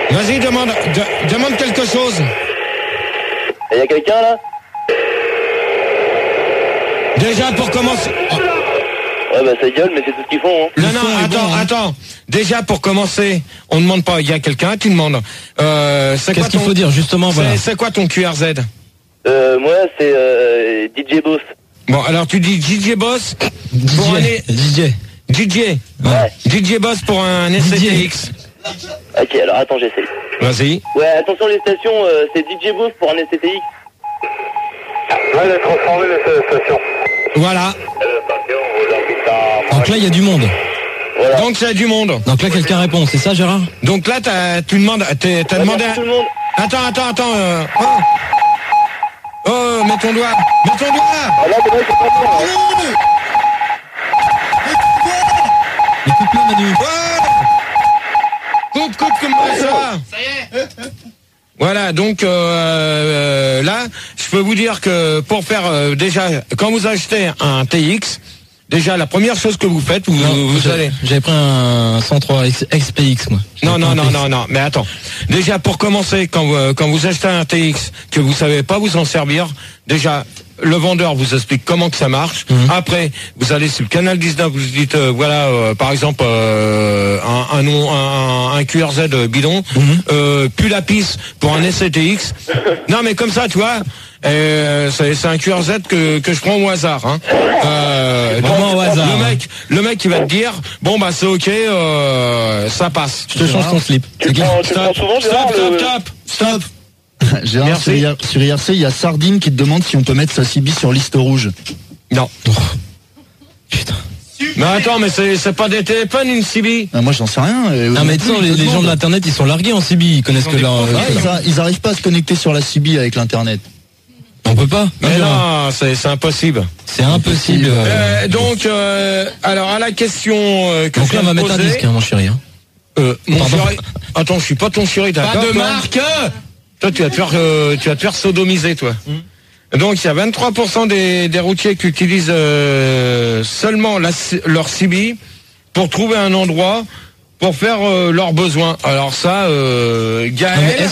Vas-y, demande quelque chose. Il y a quelqu'un là? Déjà pour commencer. Ouais bah ça gueule mais c'est tout ce qu'ils font hein. Non, attends. Déjà pour commencer, on demande pas, il y a quelqu'un, tu demandes. Qu'est-ce qu'il faut dire justement voilà. C'est quoi ton QRZ? Moi c'est DJ Boss. Bon alors tu dis DJ Boss pour DJ Boss pour un SCTX. Ok alors attends j'essaye. Vas-y. Ouais attention les stations, c'est DJ Boss pour un SCTX. Ouais, il a transformé les stations. Voilà. Donc là il y a du monde. Voilà. Donc c'est du monde. Donc là quelqu'un répond, c'est ça Gérard? Donc là tu demandes, t'as demandé. Tout le monde. Attends. Oh, mets ton doigt. Ah là c'est vrai c'est pas bon. Écoute-le Manu. Coupe comme ça. Ça y est. Voilà, donc là, je peux vous dire que pour faire déjà, quand vous achetez un TX, déjà la première chose que vous faites, vous allez. J'avais pris un 103 XPX moi. Non, mais attends. Déjà pour commencer, quand vous achetez un TX que vous savez pas vous en servir, déjà le vendeur vous explique comment que ça marche. Après, vous allez sur le canal 19, vous dites par exemple un QRZ bidon, puis la piste pour un SCTX. Non mais comme ça, tu vois. C'est un QRZ que je prends au hasard. Hein. Vraiment au hasard. Le mec il va te dire bon bah c'est ok, ça passe. Je te change ton slip. Tu prends souvent Gérard Stop. Gérard, sur IRC, il y a Sardine qui te demande si on peut mettre sa CB sur liste rouge. Non. Putain. Mais attends, mais c'est pas des téléphones une CB. Moi j'en sais rien. Non mais tu sais, les gens de l'internet ils sont largués en CB, ils connaissent que leur. Ils arrivent pas à se connecter sur la CB avec l'internet. On peut pas. Mais non, c'est impossible. C'est impossible. Donc, alors à la question que donc je là on va mettre un poser, disque, mon chéri. Hein. Mon chéri. Attends, je suis pas ton chéri, d'accord? Pas de marque. Toi, tu vas te faire sodomiser, toi. Donc, il y a 23% des routiers qui utilisent seulement leur CB pour trouver un endroit pour faire leurs besoins. Alors ça, Gaël.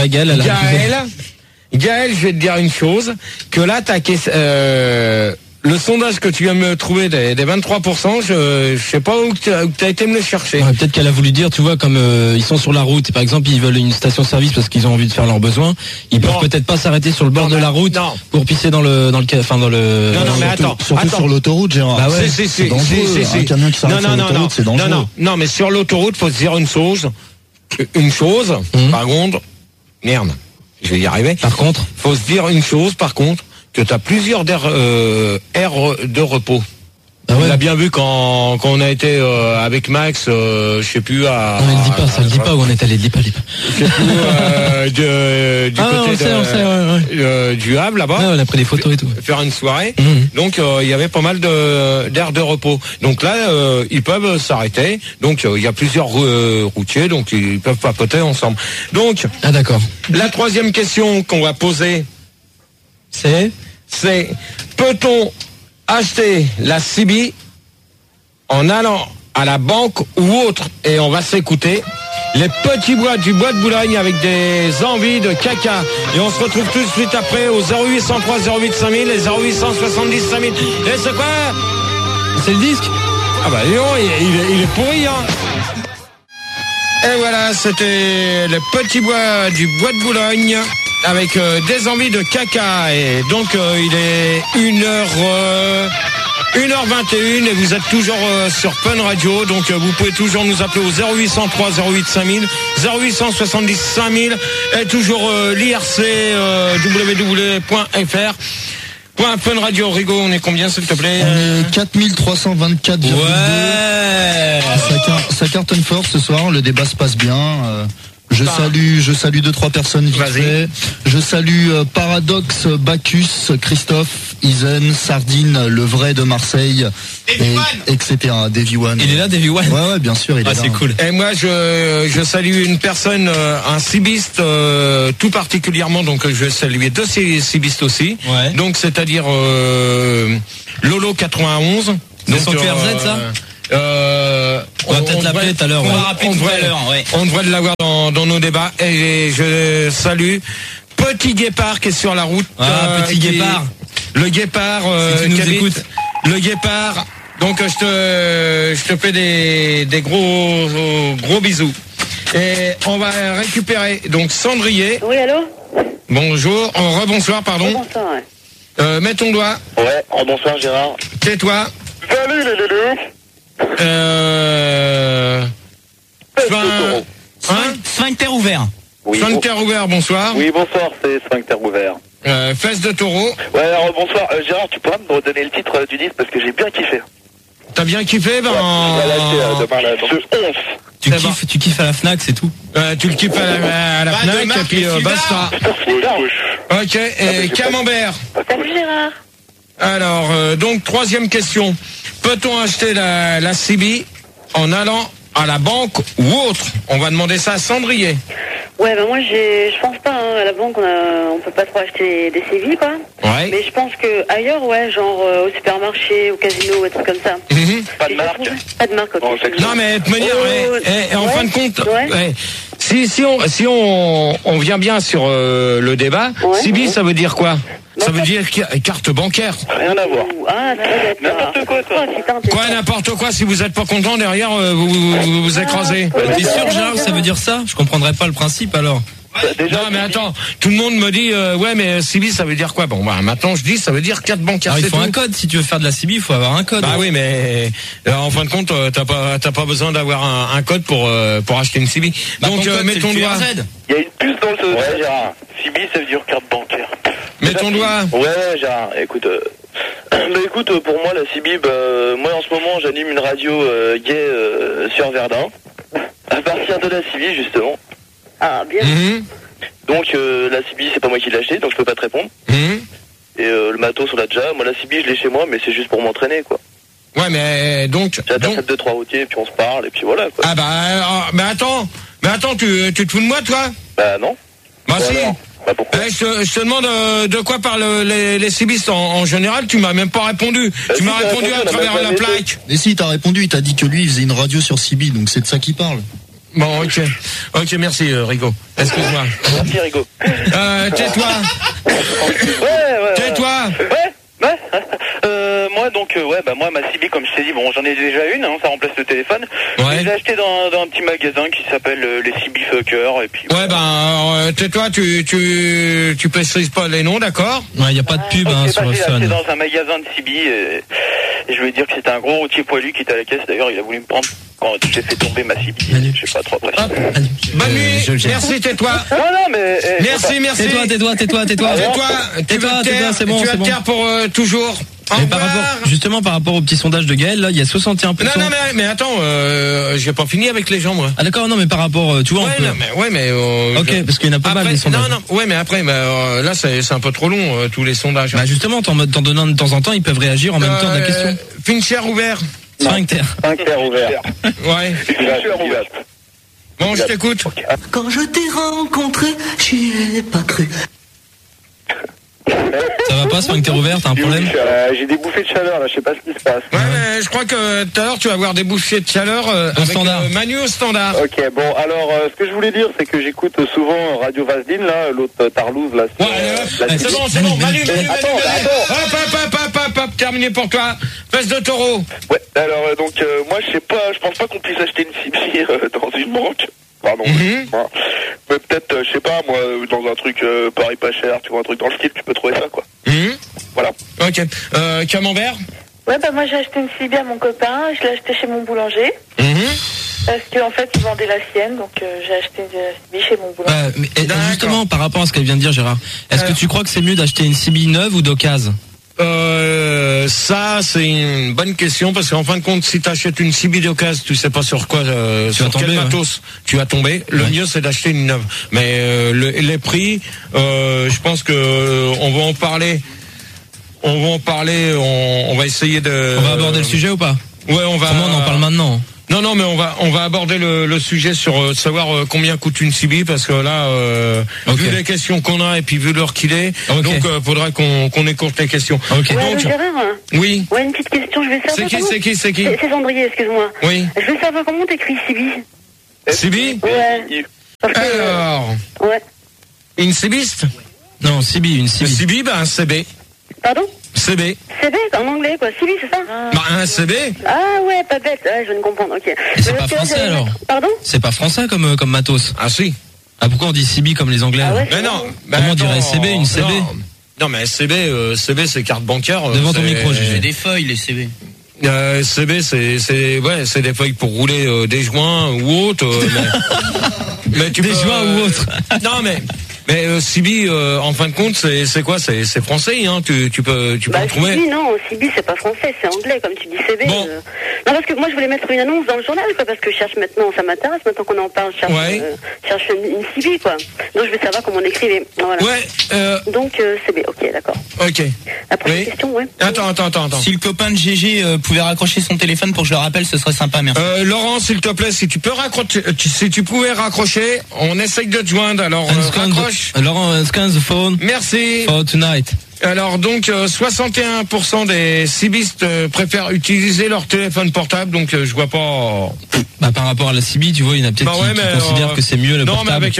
Gaël, je vais te dire une chose, que là, le sondage que tu viens de me trouver des 23%, je sais pas où t'as été me le chercher. Ouais, peut-être qu'elle a voulu dire, tu vois, comme ils sont sur la route, et par exemple, ils veulent une station-service parce qu'ils ont envie de faire leurs besoins, ils peuvent peut-être pas s'arrêter sur le bord de la route pour pisser dans le. Non, mais attends. Surtout sur l'autoroute, Gérard. Bah ouais. C'est dangereux. Un camion qui s'arrête sur l'autoroute, c'est dangereux. Non, mais sur l'autoroute, faut se dire une chose. Par contre, merde. Je vais y arriver. Par contre, faut se dire une chose, par contre, que tu as plusieurs aires de repos. Ah ouais. On l'a bien vu quand on a été avec Max, je sais plus à. Non, elle dit pas où on est allé, dis pas. Je sais plus côté du Havre là-bas. Ouais, on a pris des photos et tout. Faire une soirée. Donc il y avait pas mal d'aires de repos. Donc là ils peuvent s'arrêter. Donc il y a plusieurs routiers, donc ils peuvent papoter ensemble. Donc d'accord. La troisième question qu'on va poser, c'est peut-on acheter la CB en allant à la banque ou autre? Et on va s'écouter les petits bois du bois de Boulogne avec des envies de caca. Et on se retrouve tout de suite après au 0803 08 5000 et 0870 5000. Et c'est quoi? C'est le disque? Ah bah non, il est pourri hein. Et voilà, c'était les petits bois du bois de Boulogne avec des envies de caca. Et donc il est 1h21 et vous êtes toujours sur Fun Radio. Donc vous pouvez toujours nous appeler au 0803 08 5000, 0870 5000 et toujours l'IRC www.fr. Fun Radio. Rigo, on est combien s'il te plaît? On est 4324. Ouais. Ça cartonne fort ce soir, le débat se passe bien. Je salue 2-3 personnes vite fait. Je salue Paradox, Bacchus, Christophe, Isen, Sardine, le vrai de Marseille, etc. Davy One. Il est là, Davy One? Ouais, bien sûr, il est là. C'est cool. Et moi, je salue une personne, un cibiste, tout particulièrement, donc je vais saluer deux cibistes aussi. Ouais. Donc, c'est-à-dire Lolo 91. C'est son QRZ, ça? On va peut-être l'appeler tout à l'heure. On va rappeler tout à l'heure, ouais. On devrait l'avoir dans nos débats. Et je salue Petit Guépard qui est sur la route. Petit Guépard. Le Guépard si tu nous écoutes. Le Guépard. Donc je te fais des gros bisous. Et on va récupérer donc Cendrier. Oui, allô? Bonjour, rebonsoir, pardon. Bonsoir, ouais. Mets ton doigt. Ouais, bonsoir Gérard. Tais-toi. Salut les loulous. Sphincter ouvert. Oui, Sphincter ouvert, bonsoir. Oui, bonsoir, c'est Sphincter ouvert. Fesse de taureau. Ouais, alors bonsoir. Gérard, tu pourras me redonner le titre du disque parce que j'ai bien kiffé. T'as bien kiffé? Ben, demain, là, donc, ce 11. Tu kiffes à la Fnac, c'est tout. Tu le kiffes à la Fnac et puis basta. Ok, et Camembert. Salut Gérard. Alors, donc, troisième question. Peut-on acheter la CB en allant à la banque ou autre? On va demander ça à Cendrier. Ouais, bah moi je pense pas, hein. À la banque on peut pas trop acheter des CB, quoi. Ouais. Mais je pense que ailleurs, ouais, genre au supermarché, au casino, des trucs comme ça. Pas de marque. Pas de marque, ok. Non, mais de manière, en fin de compte, ouais. Si on vient bien sur le débat, CB, ça veut dire quoi? Ça veut dire carte bancaire. Rien à voir. Ah, N'importe quoi, toi. Quoi, n'importe quoi? Si vous êtes pas content derrière, vous écrasez. T'es sûr, Gérard, que ça veut dire ça? Je comprendrais pas le principe alors. Non, mais attends, tout le monde me dit ouais, mais CB ça veut dire quoi? Bon, bah maintenant je dis ça veut dire carte bancaire. Alors, il faut un code. Si tu veux faire de la CB, il faut avoir un code. Bah oui, mais en fin de compte, t'as pas besoin d'avoir un code pour acheter une CB. Donc mets ton doigt. Il y a une puce dans le. Ouais, Gérard. CB, ça veut dire carte bancaire. Mets ton doigt. Ouais, Gérard. Écoute, pour moi la CB, moi en ce moment j'anime une radio gay sur Verdun. À partir de la CB justement. Ah, bien. Donc la CB c'est pas moi qui l'ai acheté, donc je peux pas te répondre. Et le matos on l'a déjà. Moi la CB je l'ai chez moi, mais c'est juste pour m'entraîner quoi. Ouais, mais donc. J'intercepte 2-3 routiers, puis on se parle, et puis voilà quoi. Ah bah, mais attends, tu te fous de moi toi? Bah non. Bah si. Bah pourquoi? Je te demande de quoi parlent les cibistes en général. Tu m'as même pas répondu. Tu m'as répondu à travers la plaque. Mais si, t'as répondu, il t'a dit que lui, il faisait une radio sur CB, donc c'est de ça qu'il parle. Bon, ok, merci Rigo. Excuse-moi. Merci Rigo. Tais-toi. Ouais. Tais-toi. Ouais. Moi donc moi ma CB comme je t'ai dit, bon j'en ai déjà une, hein, ça remplace le téléphone. Ouais. J'ai acheté dans un petit magasin qui s'appelle les CB Fucker et puis. Ouais tais-toi, tu précises pas les noms, d'accord? Ouais, y a pas de pub sur le J'ai Fun. acheté dans un magasin de CB et je voulais dire que c'était un gros routier poilu qui était à la caisse. D'ailleurs il a voulu me prendre quand j'ai fait tomber ma CB. Je sais pas trop après. Bonne nuit. Merci, tais-toi. Non mais. Merci. Tais-toi. Tu vas c'est bon. Tu vas te taire pour toujours. Mais par rapport au petit sondage de Gaël, là, il y a 61%. Non, mais attends, j'ai pas fini avec les gens, moi. Ah d'accord, non, mais par rapport, tu vois, ok, parce qu'il y en a pas mal des sondages. Ouais, mais après, là, c'est un peu trop long, tous les sondages. Bah justement, t'en donnant de temps en temps, ils peuvent réagir en même temps de la question. Fincher ouvert. Sphincter ouvert. Ouais. Fincher ouvert. Bon, je t'écoute. Quand je t'ai rencontré, j'y ai pas cru. Ça va pas, Sphincter ouvert, t'as un problème? J'ai des bouffées de chaleur là, je sais pas ce qui se passe. Ouais, mais je crois que tout à l'heure tu vas avoir des bouffées de chaleur avec standard. Manu au standard. Ok, bon alors ce que je voulais dire c'est que j'écoute souvent Radio Vaseline là, l'autre Tarlouse là. C'est bon, Manu. Hop, terminé pour toi. Fesse de taureau. Ouais, alors donc moi je sais pas, je pense pas qu'on puisse acheter une CB dans une banque. Pardon. Mais peut-être, je sais pas, moi, dans un truc pareil pas cher, tu vois, un truc dans le style, tu peux trouver ça, quoi. Voilà. Ok. Camembert? Ouais, moi j'ai acheté une CB à mon copain, je l'ai acheté chez mon boulanger. Parce qu'en fait, il vendait la sienne, donc j'ai acheté une CB chez mon boulanger. Justement, par rapport à ce qu'elle vient de dire, Gérard, est-ce que tu crois que c'est mieux d'acheter une CB neuve ou d'occasion? Ça c'est une bonne question parce qu'en fin de compte si tu achètes une CB d'occasion tu sais pas sur quoi sur quel matos tu vas tomber. Le mieux c'est d'acheter une neuve. Mais les prix je pense que on va en parler. On va essayer de. On va aborder le sujet ou pas? Ouais, on va. Comment on en parle maintenant? Non, mais on va aborder le sujet sur savoir combien coûte une CB, parce que là, vu les questions qu'on a et puis vu l'heure qu'il est, donc faudra qu'on écourte les questions. Okay. Ouais, donc, Gérard, oui. Ouais, une petite question, je vais savoir. C'est qui C'est Cendrier, excuse-moi. Oui. Je veux savoir comment t'écris CB. CB? Ouais. Alors. Ouais. Une CBiste? Non, CB, une CB. CB, bah un CB. Pardon? CB. CB, en anglais, quoi. CB, c'est ça? Bah, un CB. Ah ouais, pas bête. Ouais, je viens de comprendre, ok. Et c'est pas français, alors? Pardon? C'est pas français comme matos? Ah si. Ah, pourquoi on dit CB comme les Anglais? Ah ouais, mais non. Comment on dirait CB, une CB? Non, mais CB, c'est carte bancaire. Devant ton micro, j'ai des feuilles, les CB. CB, c'est des feuilles pour rouler des joints ou autres. Mais tu des joints ou autres. Non, mais CB, en fin de compte, c'est quoi? C'est français, hein. Tu peux le trouver. CB, non, CB, c'est pas français, c'est anglais, comme tu dis CB. Bon. Non, parce que moi, je voulais mettre une annonce dans le journal, quoi, parce que je cherche maintenant, ça m'intéresse, maintenant qu'on en parle, je cherche une CB, quoi. Donc, je veux savoir comment on écrivait. Voilà. Ouais, donc, CB, ok, d'accord. Ok. La prochaine question, ouais. Attends. Si le copain de GG pouvait raccrocher son téléphone pour que je le rappelle, ce serait sympa, merci. Laurent, s'il te plaît, si tu peux raccrocher, si tu pouvais raccrocher, on essaye de te joindre, alors raccroche. Laurent, scan the phone. Merci. For tonight. Alors donc 61% des CBistes préfèrent utiliser leur téléphone portable, donc je vois pas. Bah par rapport à la CB, tu vois, il y en a peut-être qui considèrent que c'est mieux le portable.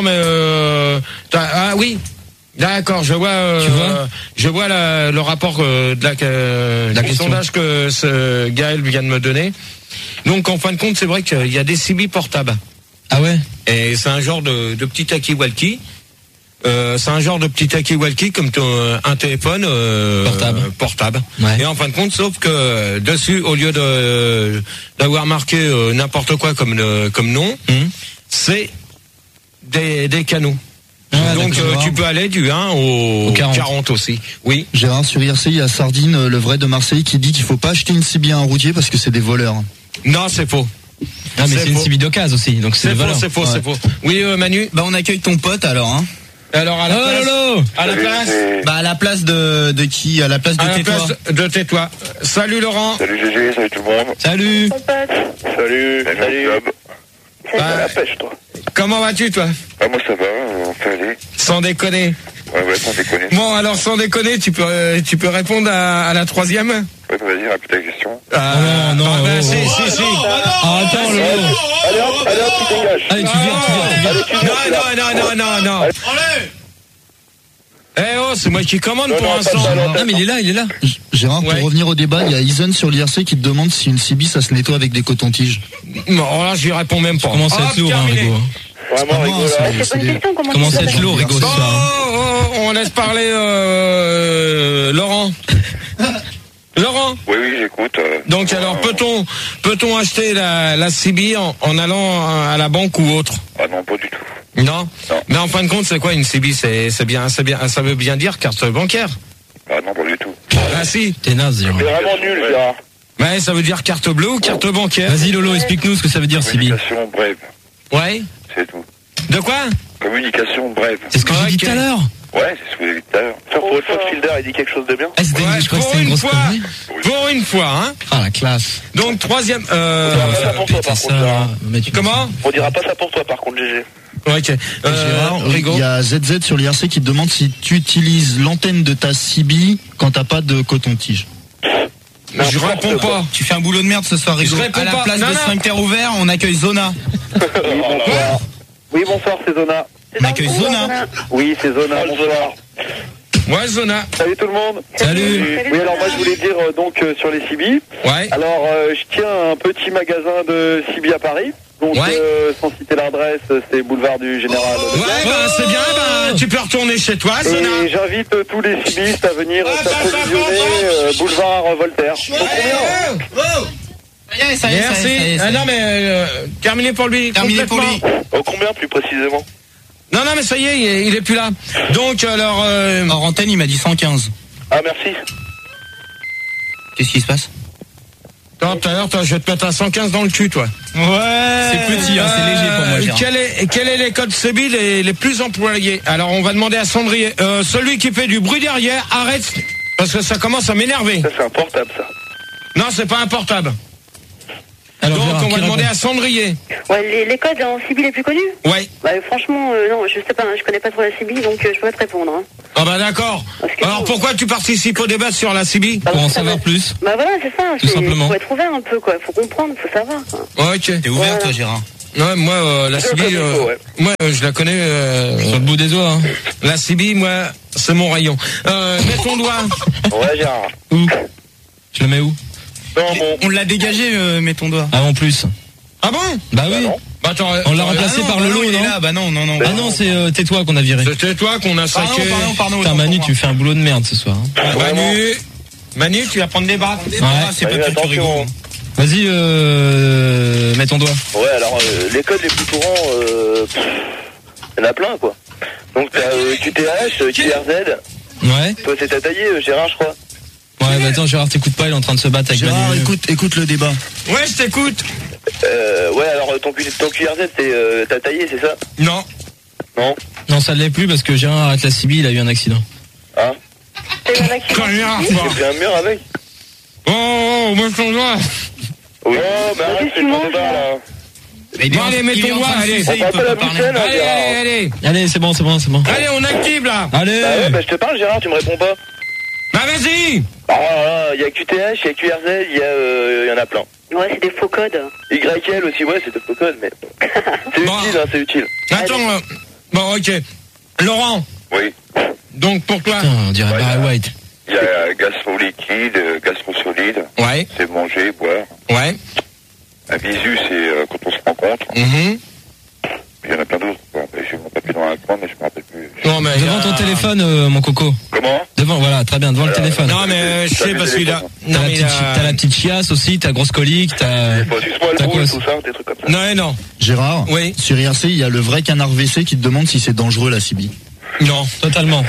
Ah oui. D'accord, je vois. Je vois le rapport de la sondage que Gaël vient de me donner. Donc en fin de compte, c'est vrai qu'il y a des CB portables. Ah ouais. Et c'est un genre de petit talkie-walkie. C'est un genre de petit talkie-walkie comme un téléphone portable. Ouais. Et en fin de compte, sauf que dessus, au lieu d'avoir marqué n'importe quoi comme nom, c'est des canaux. Ah, donc tu peux aller du 1 au 40 aussi. Oui. Gérard, sur IRC, il y a Sardine, le vrai de Marseille, qui dit qu'il faut pas acheter une CB à un routier parce que c'est des voleurs. Non, c'est faux. Non, mais c'est une CB d'occasion aussi, donc c'est faux, c'est faux. Oui, Manu. Bah on accueille ton pote alors, hein. Alors à la place. À la place. Bah à la place de qui? À la place de Tais-toi. De Tais-toi. Salut Laurent. Salut GG, salut tout le monde. Salut. Salut. Bah, la pêche, toi. Comment vas-tu, toi? Ah, moi ça va, on fait aller. Sans déconner. Ouais, sans déconner. Bon, alors sans déconner, tu peux répondre à la troisième? Ouais, vas-y, répète ta question. Non. Si. Attends, Allez hop, tu dégages. Allez, tu viens. Non. C'est moi qui commande pour l'instant. Non, mais il est là. Gérard, pour revenir au débat, il y a Isen sur l'IRC qui te demande si une CB ça se nettoie avec des cotons-tiges. Non, là j'y réponds même pas. Comment ça être lourd, Rigo? Vraiment, Rigo, C'est pas une question, Comment ça être lourd, Rigo, ce soir? On laisse parler Laurent. Laurent. Oui, j'écoute. Donc alors peut-on acheter la CB en allant à la banque ou autre? Ah non, pas du tout. Non. Mais en fin de compte, c'est quoi une CB? C'est bien, ça veut bien dire carte bancaire. Ah non, pas du tout. Ah si. T'es naze, Gérard. C'est vraiment nul, Gérard. Ouais, ça veut dire carte bleue ou carte bancaire. Vas-y Lolo, explique-nous ce que ça veut dire CB. Communication brève. Ouais. C'est tout. De quoi? Communication brève. C'est ce que j'ai dit tout à l'heure. Ouais, c'est ce que vous avez dit tout à l'heure. Pour une fois que Fielder, il dit quelque chose de bien. Pour une fois, hein. Ah, la classe. Donc, troisième, Comment? On dira pas ça pour toi, par contre, GG. Ok. Gérard, Rigo. il y a ZZ sur l'IRC qui te demande si tu utilises l'antenne de ta CB quand t'as pas de coton-tige. Je réponds pas. Tu fais un boulot de merde ce soir, Rigo. À la place de Sphincter ouvert, on accueille Zona. Oui, bonsoir, c'est Zona. On accueille Zona. Oui, c'est Zona, bonsoir. Ouais, Zona. Salut tout le monde. Salut. Oui, alors moi je voulais dire sur les CB. Ouais. Alors je tiens un petit magasin de CB à Paris. Donc sans citer l'adresse, c'est boulevard du Général. C'est bien, tu peux retourner chez toi, Zona. Et j'invite tous les CBistes à venir s'approvisionner boulevard Voltaire. Merci. Non mais terminé pour lui. Terminé pour lui. Combien plus précisément? Non, mais ça y est, il est plus là. Donc, alors... Hors antenne, il m'a dit 115. Ah, merci. Qu'est-ce qui se passe? Non, tout à l'heure, je vais te mettre un 115 dans le cul, toi. Ouais. C'est petit, hein, c'est léger pour moi, Gérard. Quel est les codes CB les plus employés? Alors, on va demander à Cendrier. Celui qui fait du bruit derrière, arrête, parce que ça commence à m'énerver. Ça, c'est un portable, ça. Non, c'est pas un portable. Alors, donc Gérard, on va qui demander répond à Cendrier. Ouais, les codes en CB les plus connus? Ouais. Bah, franchement, non, je sais pas, je connais pas trop la CB, donc je peux pas te répondre. Hein. Ah bah d'accord. Alors pourquoi tu participes au débat sur la CB? Pour en savoir plus. Bah voilà, c'est ça. Tout simplement. Faut être ouvert un peu, quoi. Faut comprendre, faut savoir. Quoi. Ok. T'es ouvert, toi, Gérard? Ouais, moi, la CB, moi, je la connais sur le bout des doigts. Hein. La CB, moi, c'est mon rayon. Mets ton doigt. Ouais, Gérard. Où? Je le mets où? On l'a dégagé, mets ton doigt. Ah, en plus. Ah bon? Bah oui. Bah, attends, on l'a remplacé par le lot, il est non? là, bah non. Ah non, c'est tais-toi qu'on a viré. C'était toi qu'on a saqué. Pardon. Putain, Manu, tu fais un boulot de merde ce soir. Hein. Manu, tu vas prendre des barres. Ouais. C'est pas tout rigolo. Vas-y, mets ton doigt. Ouais, alors, les codes les plus courants, il y en a plein, quoi. Donc, t'as QTH, QRZ. Ouais. Toi, c'est ta taillé, Gérard, je crois. Ouais, bah attends, Gérard, t'écoutes pas, il est en train de se battre avec Gérard, Manu. écoute le débat. Ouais, je t'écoute. Ouais, alors, ton QRZ, c'est ta taillé, c'est ça? Non. Non. Non, ça ne l'est plus parce que Gérard arrête la CB, il a eu un accident. Ah. T'as eu un accident? J'ai pris un mur avec. Oh, mets ton doigt. Oui. Oh, mais arrête, c'est ton débat, là. Bon, allez, mets ton doigt, allez. On va pas la bouchaine, hein, Gérard. Allez. Allez, c'est bon. Allez, on active, là. Allez. Bah ouais, bah je te parle, Gérard, tu me réponds pas. Bah vas-y. Ah, il y a QTH, il y a QRZ, il y en a plein. Ouais, c'est des faux codes. YL aussi, ouais, c'est des faux codes, mais c'est utile, hein, c'est utile. Attends, bon, ok. Laurent. Oui. Donc pour toi. Putain, on dirait Barry White. Il y a gastro-liquide, gastro-solide. Ouais. C'est manger, boire. Ouais. Un visu, c'est quand on se rencontre. Il y en a plein d'autres. Bon, j'ai mon papier dans un coin, mais je me rappelle plus. Non, mais devant ton téléphone, mon coco. Comment? Devant, voilà, très bien, devant le téléphone. Non, mais je sais parce qu'il a. T'as la petite chiasse aussi, t'as grosse colique, t'as. T'as quoi, tout ça, des trucs comme ça. Non. Gérard, oui. Sur IRC, il y a le vrai canard WC qui te demande si c'est dangereux la CB. Non, totalement.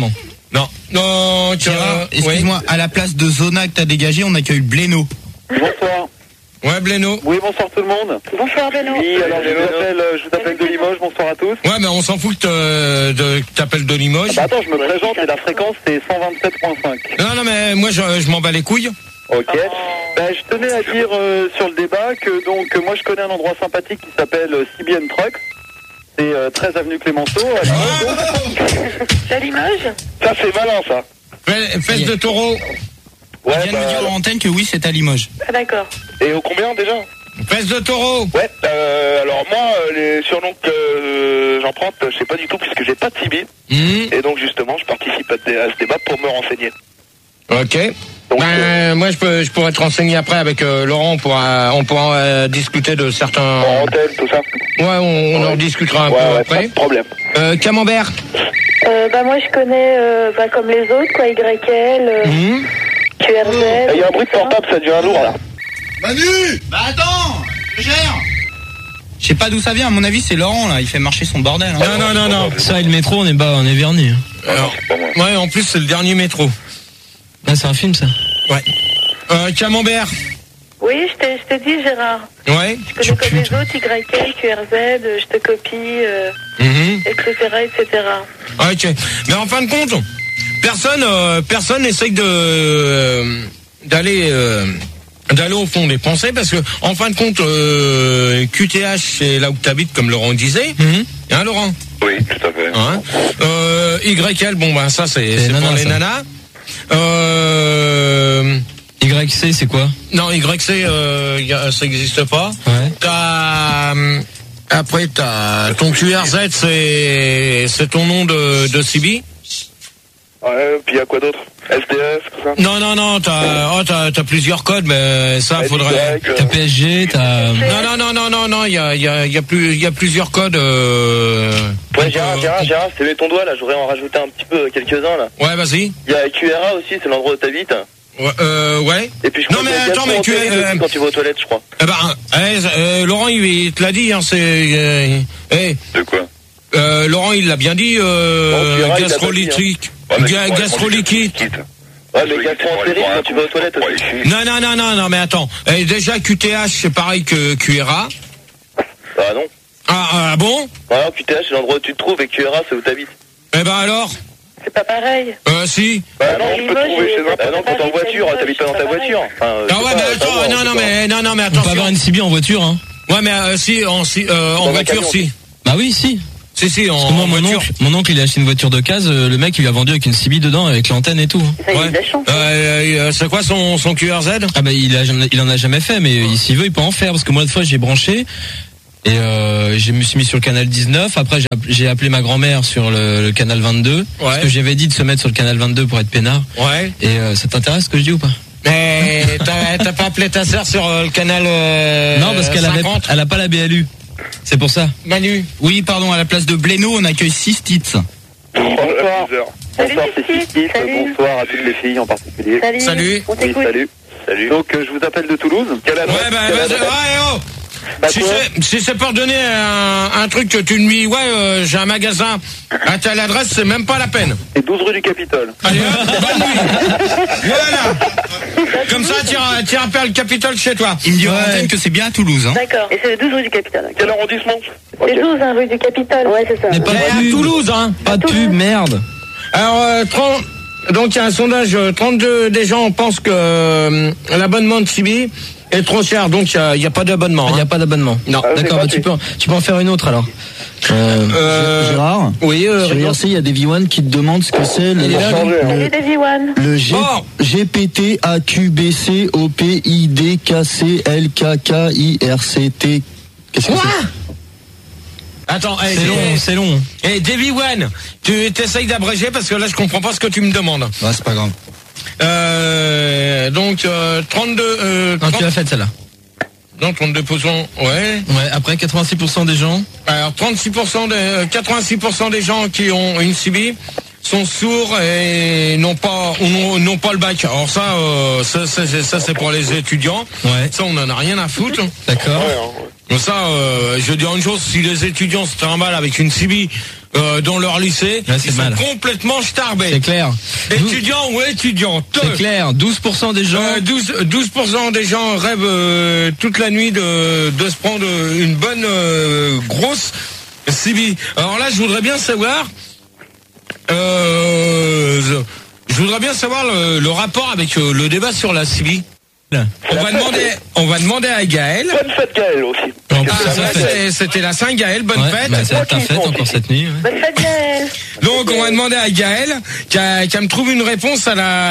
Non, Gérard, excuse-moi, à la place de Zona que t'as dégagé, on accueille Bléno. Bonsoir. Ouais, Bléno. Oui, bonsoir tout le monde. Bonsoir, Bléno. Oui, alors je vous appelle de Limoges, bonsoir à tous. Ouais, mais on s'en fout que t'appelles de Limoges. Ah bah attends, je me présente, et la fréquence c'est 127.5. Non, mais moi je m'en bats les couilles. Ok. Ben, je tenais à dire sur le débat que donc moi je connais un endroit sympathique qui s'appelle CBN Trucks. C'est 13 avenue Clémenceau. C'est à Limoges? Ça c'est malin ça. Fesse de taureau. Ouais, on vient de me dire en antenne que oui, c'est à Limoges. Ah d'accord. Et au combien déjà? Fesse de taureau. Ouais, alors moi, les surnoms que j'emprunte, je sais pas du tout puisque j'ai pas de CB. Et donc justement, je participe à ce débat pour me renseigner. Ok. Donc, moi, je pourrais te renseigner après avec Laurent. On pourra discuter de certains. En antenne, tout ça. Ouais, on en discutera un peu après. Pas de problème. Camembert. Bah moi je connais comme les autres quoi, YL, QRZ. Il y a un bruit de portable, ça devient lourd là. Manu! Bah attends! Je gère! Je sais pas d'où ça vient, à mon avis c'est Laurent là, il fait marcher son bordel. Hein. Non. Ça et le métro, on est vernis. Alors, ouais, en plus c'est le dernier métro. Ah, c'est un film ça. Ouais. Camembert. Oui, je t'ai dit Gérard. Ouais. Je connais comme les autres, YL, QRZ, je te copie, etc. Ok. Mais en fin de compte, personne n'essaye d'aller au fond des pensées parce que en fin de compte, QTH c'est là où tu habites comme Laurent disait. Hein, Laurent? Oui, tout à fait. Hein YL, bon ben ça c'est pour les nanas. YC c'est quoi? Non, YC ça existe pas. Ouais. Après ton QRZ c'est ton nom de CB. Ouais, puis il y a quoi d'autre? SDF, tout ça? Non, t'as plusieurs codes, mais ça faudrait. T'as PSG, t'as. Non, il y a plusieurs codes. Ouais, Gérard, c'est ton doigt là, j'aurais en rajouté un petit peu quelques-uns là. Ouais, vas-y. Il y a QRA aussi, c'est l'endroit où t'habites. Ouais. Et puis je crois quand tu vas aux toilettes, je crois. Eh ben, Laurent, il te l'a dit, hein, c'est. De quoi? Laurent, il l'a bien dit, gastrolytique. Gastroliquide. Ouais, mais gastro-entérite quand tu vas aux toilettes aussi. Non, mais attends. Déjà, QTH, c'est pareil que QRA. Ah non. Ah bon? Alors, QTH, c'est l'endroit où tu te trouves et QRA, c'est où t'habites. Eh ben alors? C'est pas pareil. Si. Bah non, je peux trouver chez un. Bah non, quand t'es en voiture, t'habites pas dans ta voiture. Ah ouais, mais attends, non, mais On peut attention. avoir une CB en voiture, hein. Ouais, mais en voiture, si. Bah oui, si. Si, Parce que moi, mon oncle, il a acheté une voiture de case, le mec, il lui a vendu avec une CB dedans, avec l'antenne et tout. Ouais. C'est quoi son QRZ? Ah bah, il en a jamais fait, mais s'il veut, il peut en faire, parce que moi, l'autre fois, j'ai branché, et je me suis mis sur le canal 19, après, j'ai appelé ma grand-mère sur le canal 22, parce que j'avais dit de se mettre sur le canal 22 pour être peinard. Ouais. Et ça t'intéresse ce que je dis ou pas? Mais t'as pas appelé ta sœur sur le canal Non, parce qu'elle a pas la BLU. C'est pour ça. Manu. Oui, pardon, à la place de Blénaud, on accueille 6 titres. Bonsoir. Bonsoir, c'est Sistis. Bonsoir à toutes les filles en particulier. Salut. On t'écoute. Salut. Donc, je vous appelle de Toulouse. Quelle adresse? Ouais, si c'est pour donner un truc que tu me dis, j'ai un magasin à telle adresse, c'est même pas la peine. C'est 12 rue du Capitole. Allez, bonne nuit. Voilà. Comme ça, tu repères le Capitole chez toi. Il me dit en antenne que c'est bien à Toulouse, hein. D'accord. Et c'est le 12 rue du Capitole. Quel arrondissement? C'est 12 rue du Capitole. Ouais, c'est ça. Mais pas à Toulouse, hein. Pas de pub, merde. Alors, donc il y a un sondage, 32 des gens pensent que l'abonnement de CB est trop cher, donc il y a pas d'abonnement. Il n'y a pas d'abonnement. Non. D'accord, bah, tu peux en faire une autre alors. Gérard. Oui, sur IRC, il y a des V1 qui te demandent ce que c'est Salut Davy One. le GPT AQBC OPID KCLKKIRCT. Qu'est-ce que c'est? Attends, C'est long. Et Davy One, tu t'essayes d'abréger parce que là je comprends pas ce que tu me demandes. Ouais, c'est pas grave. Donc 32. Non, tu l'as faite celle-là. Non, 32%, ouais. Ouais, après 86% des gens. Alors 86% des gens qui ont une CB sont sourds et n'ont pas le bac. Alors ça c'est pour les étudiants. Ouais. Ça on en a rien à foutre. D'accord. Donc ça, je veux dire une chose, si les étudiants se trimballent avec une CB dans leur lycée, ils sont complètement starbés. C'est clair. Étudiants ou étudiantes. C'est clair. 12% des gens. 12% des gens rêvent toute la nuit de se prendre une bonne grosse CB. Alors là, je voudrais bien savoir. Je voudrais bien savoir le rapport avec le débat sur la CB. On va demander à Gaël. Bonne fête Gaël aussi. C'était la Saint-Gaël, bonne fête. Bah, c'est ta fête encore cette nuit. Ouais. Bonne fête Gaël. Donc on va demander à Gaël qu'elle me trouve une réponse